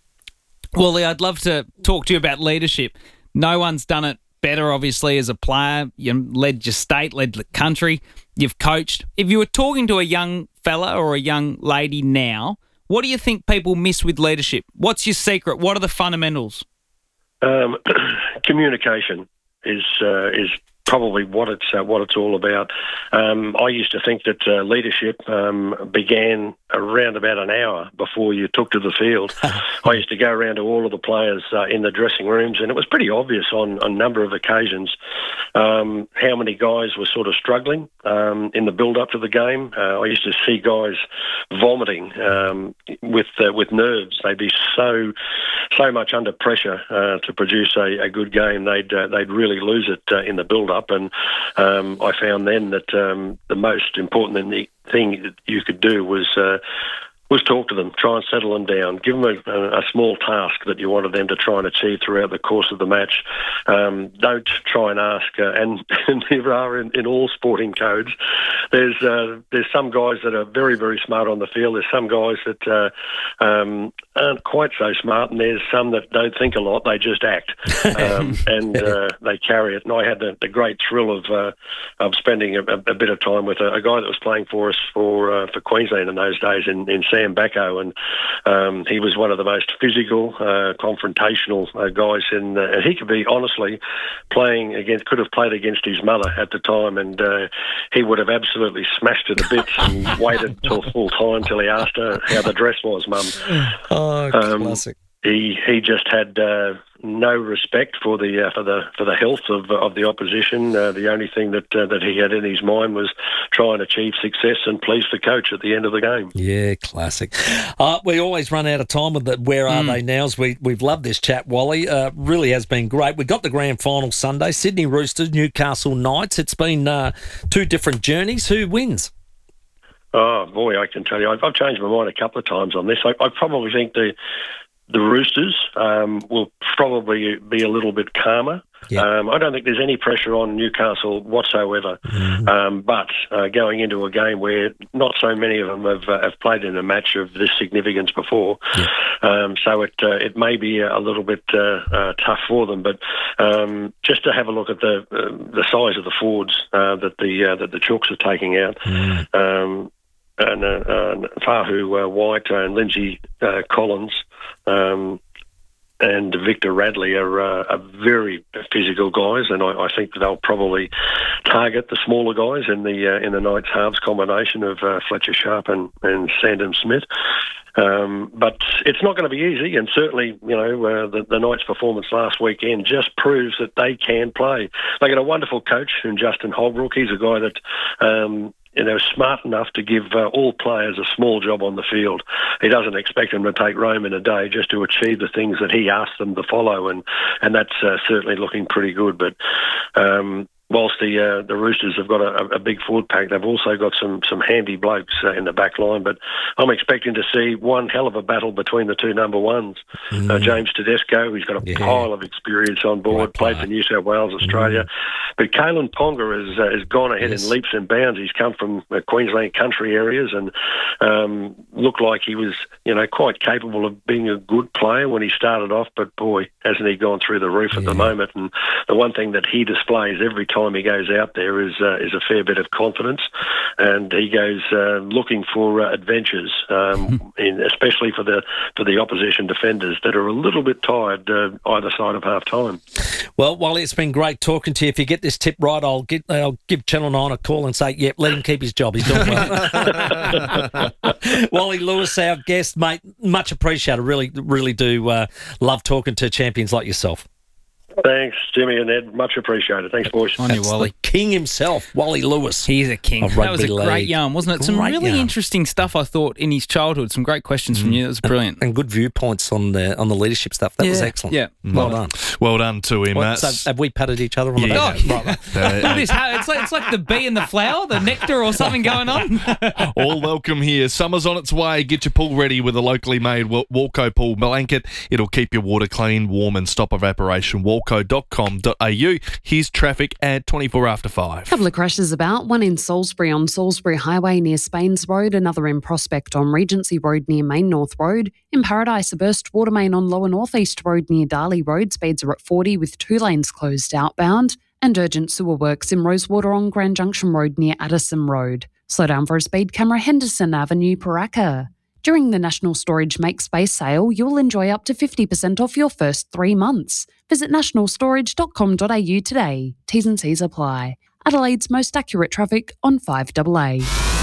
Wally, I'd love to talk to you about leadership. No one's done it better, obviously, as a player. You led your state, led the country. You've coached. If you were talking to a young fella or a young lady now, what do you think people miss with leadership? What's your secret? What are the fundamentals? Um, communication is uh, is probably what it's uh, what it's all about. Um, I used to think that uh, leadership um, began around about an hour before you took to the field. I used to go around to all of the players uh, in the dressing rooms, and it was pretty obvious on, on a number of occasions um, how many guys were sort of struggling um, in the build-up to the game. Uh, I used to see guys vomiting um, with uh, with nerves. They'd be so so much under pressure uh, to produce a, a good game. They'd uh, they'd really lose it uh, in the build-up. Up and um, I found then that um, the most important thing that you could do was uh, was talk to them, try and settle them down, give them a, a small task that you wanted them to try and achieve throughout the course of the match. Um, don't try and ask, uh, and, and there are in, in all sporting codes, there's uh, there's some guys that are very, very smart on the field. There's some guys that uh, um, aren't quite so smart, and there's some that don't think a lot, they just act, um, and uh, they carry it. And I had the, the great thrill of uh, of spending a, a bit of time with a, a guy that was playing for us for uh, for Queensland in those days, in, in Sam Bacco, and um, he was one of the most physical, uh, confrontational uh, guys, in, uh, and he could be honestly playing against, could have played against his mother at the time, and uh, he would have absolutely smashed her to bits and waited till full time till he asked her how the dress was, Mum. Oh, um, classic. He he just had uh, no respect for the uh, for the for the health of of the opposition. Uh, the only thing that uh, that he had in his mind was try and achieve success and please the coach at the end of the game. Yeah, classic. Uh, we always run out of time with the where are mm. they nows. We we've loved this chat, Wally. Uh, really has been great. We got the grand final Sunday, Sydney Roosters, Newcastle Knights. It's been uh, two different journeys. Who wins? Oh boy, I can tell you, I've, I've changed my mind a couple of times on this. I, I probably think the The Roosters um, will probably be a little bit calmer. Yep. Um, I don't think there's any pressure on Newcastle whatsoever. Mm-hmm. Um, but uh, going into a game where not so many of them have, uh, have played in a match of this significance before, yep. um, so it uh, it may be a little bit uh, uh, tough for them. But um, just to have a look at the uh, the size of the forwards uh, that the uh, that the Chooks are taking out. Mm. Um, and uh, uh, Fahu uh, White and Lindsay uh, Collins um, and Victor Radley are, uh, are very physical guys, and I, I think they'll probably target the smaller guys in the uh, in the Knights halves combination of uh, Fletcher Sharp and, and Sandon Smith. Um, but it's not going to be easy, and certainly, you know, uh, the, the Knights' performance last weekend just proves that they can play. They got a wonderful coach in Justin Holbrook. He's a guy that um, you know, smart enough to give uh, all players a small job on the field. He doesn't expect them to take Rome in a day just to achieve the things that he asked them to follow, and and that's uh, certainly looking pretty good. But um, whilst the uh, the Roosters have got a, a big forward pack, they've also got some some handy blokes uh, in the back line. But I'm expecting to see one hell of a battle between the two number ones. Mm. Uh, James Tedesco, he's got a yeah. pile of experience on board, right, played for New South Wales, Australia. Mm. But Kalen Ponga has, uh, has gone ahead yes. in leaps and bounds. He's come from uh, Queensland country areas and um, looked like he was, you know, quite capable of being a good player when he started off. But boy, hasn't he gone through the roof yeah. at the moment. And the one thing that he displays every time he goes out there is uh, is a fair bit of confidence, and he goes uh, looking for uh, adventures, um, in, especially for the for the opposition defenders that are a little bit tired uh, either side of half time. Well, Wally, it's been great talking to you. If you get this tip right, I'll get I'll give Channel nine a call and say, yep, let him keep his job. He's doing well. Wally Lewis, our guest, mate, much appreciated. Really, really do uh, love talking to champions like yourself. Thanks, Jimmy and Ed. Much appreciated. Thanks, boys. On you, Wally. The king himself, Wally Lewis. He's a king. That was a league. great yarn, wasn't it? Some Great really yarn. interesting stuff, I thought, in his childhood. Some great questions from you. That was brilliant. And good viewpoints on the on the leadership stuff. That yeah. was excellent. Yeah. Well done. Well done to him. What, so have we patted each other on the Yeah. back? Oh, Right, right. Look at this. How- It's like, it's like the bee and the flower, the nectar or something going on. All welcome here. Summer's on its way. Get your pool ready with a locally made Wa- Walco pool blanket. It'll keep your water clean, warm and stop evaporation. walco dot com dot a u. Here's traffic at twenty-four after five. Couple of crashes about, one in Salisbury on Salisbury Highway near Spains Road, another in Prospect on Regency Road near Main North Road. In Paradise, a burst water main on Lower North East Road near Darley Road. Speeds are at forty with two lanes closed outbound. And urgent sewer works in Rosewater on Grand Junction Road near Addison Road. Slow down for a speed camera, Henderson Avenue, Paraka. During the National Storage Make Space sale, you'll enjoy up to fifty percent off your first three months. Visit national storage dot com dot a u today. T's and C's apply. Adelaide's most accurate traffic on five double A.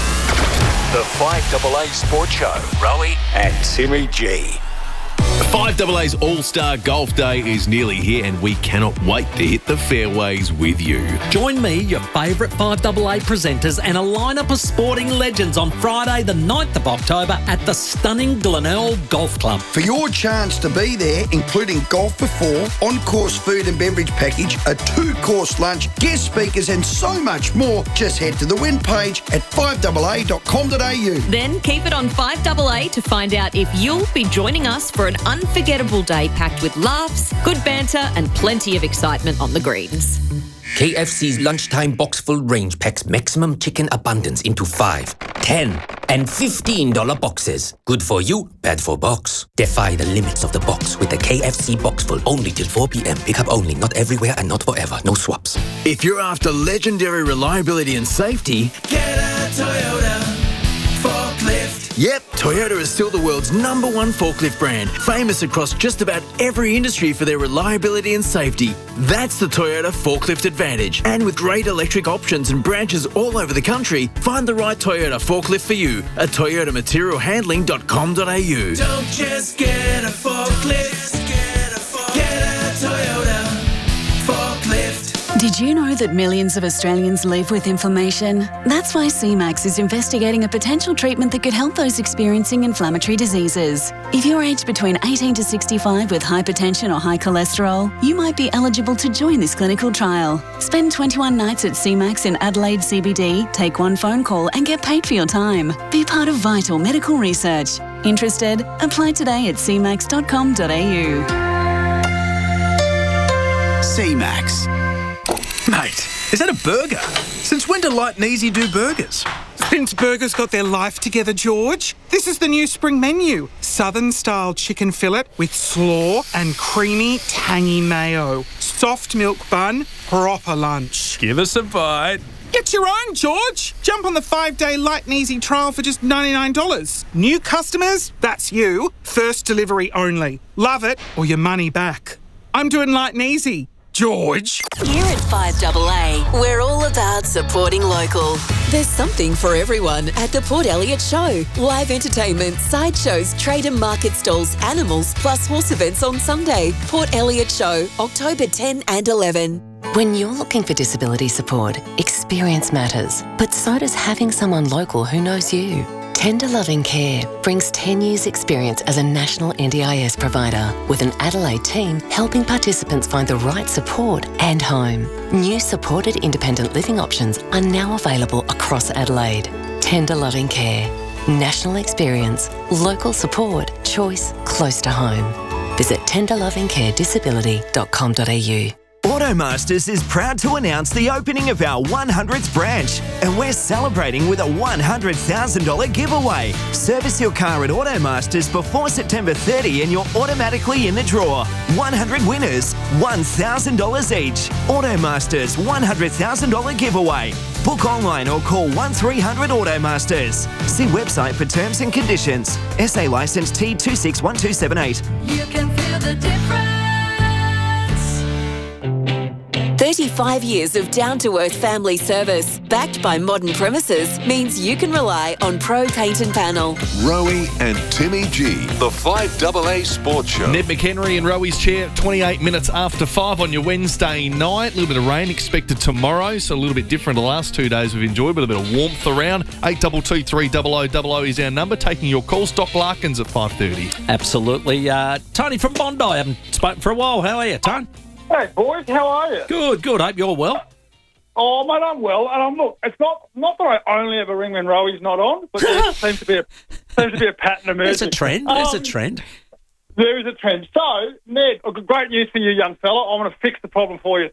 The five double A Sports Show. Rowie and Timmy G. five double A's All-Star Golf Day is nearly here and we cannot wait to hit the fairways with you. Join me, your favourite five double A presenters and a lineup of sporting legends on Friday the ninth of October at the stunning Glenelg Golf Club. For your chance to be there, including golf for four, on-course food and beverage package, a two-course lunch, guest speakers and so much more, just head to the win page at five double A dot com dot a u. Then keep it on five double A to find out if you'll be joining us for an unforgettable day packed with laughs, good banter and plenty of excitement on the greens. K F C's lunchtime box-full range packs maximum chicken abundance into five, ten, and fifteen dollar boxes. Good for you, bad for box. Defy the limits of the box with the K F C box-full only till four p.m. Pickup only, not everywhere and not forever. No swaps. If you're after legendary reliability and safety, get a Toyota forklift. Yep, Toyota is still the world's number one forklift brand, famous across just about every industry for their reliability and safety. That's the Toyota Forklift Advantage. And with great electric options and branches all over the country, find the right Toyota forklift for you at toyota material handling dot com dot a u. Don't just get a forklift, get a, forklift. Get a Toyota forklift. Did you know that millions of Australians live with inflammation? That's why C MAX is investigating a potential treatment that could help those experiencing inflammatory diseases. If you're aged between eighteen to sixty-five with hypertension or high cholesterol, you might be eligible to join this clinical trial. Spend twenty-one nights at C MAX in Adelaide C B D, take one phone call and get paid for your time. Be part of vital medical research. Interested? Apply today at c max dot com dot a u. C MAX. Mate, is that a burger? Since when do Light and Easy do burgers? Since burgers got their life together, George. This is the new spring menu. Southern-style chicken fillet with slaw and creamy, tangy mayo. Soft milk bun, proper lunch. Give us a bite. Get your own, George. Jump on the five-day Light and Easy trial for just ninety-nine dollars. New customers, that's you. First delivery only. Love it or your money back. I'm doing Light and Easy. George. Here at five double A, we're all about supporting local. There's something for everyone at the Port Elliot Show. Live entertainment, sideshows, trade and market stalls, animals, plus horse events on Sunday. Port Elliot Show, October tenth and eleventh. When you're looking for disability support, experience matters, but so does having someone local who knows you. Tender Loving Care brings ten years experience as a national N D I S provider with an Adelaide team helping participants find the right support and home. New supported independent living options are now available across Adelaide. Tender Loving Care. National experience, local support, choice close to home. Visit tender loving care disability dot com dot a u. Automasters is proud to announce the opening of our one hundredth branch, and we're celebrating with a one hundred thousand dollars giveaway. Service your car at Automasters before September thirtieth and you're automatically in the draw. one hundred winners, one thousand dollars each. Automasters one hundred thousand dollars giveaway. Book online or call one three hundred Automasters. See website for terms and conditions. S A licence T two six one two seven eight. You can feel the difference. thirty-five years of down-to-earth family service, backed by modern premises, means you can rely on Pro Paint and Panel. Rowie and Timmy G, the five double A Sports Show. Ned McHenry in Rowie's chair, twenty-eight minutes after five on your Wednesday night. A little bit of rain expected tomorrow, so a little bit different the last two days we've enjoyed, but a bit of warmth around. eight two two three double oh double oh is our number. Taking your calls. Doc Larkins at five thirty. Absolutely. Uh, Tony from Bondi. I haven't spoken for a while. How are you, Tony? Hey, boys, how are you? Good, good. Hope you're well. Oh, mate, I'm well. And I'm look. It's not not that I only ever ring when Rowie's not on, but there seems to be a seems to be a pattern emerging. There's a trend. There's um, a trend. There is a trend. So, Ned, great news for you, young fella. I'm going to fix the problem for you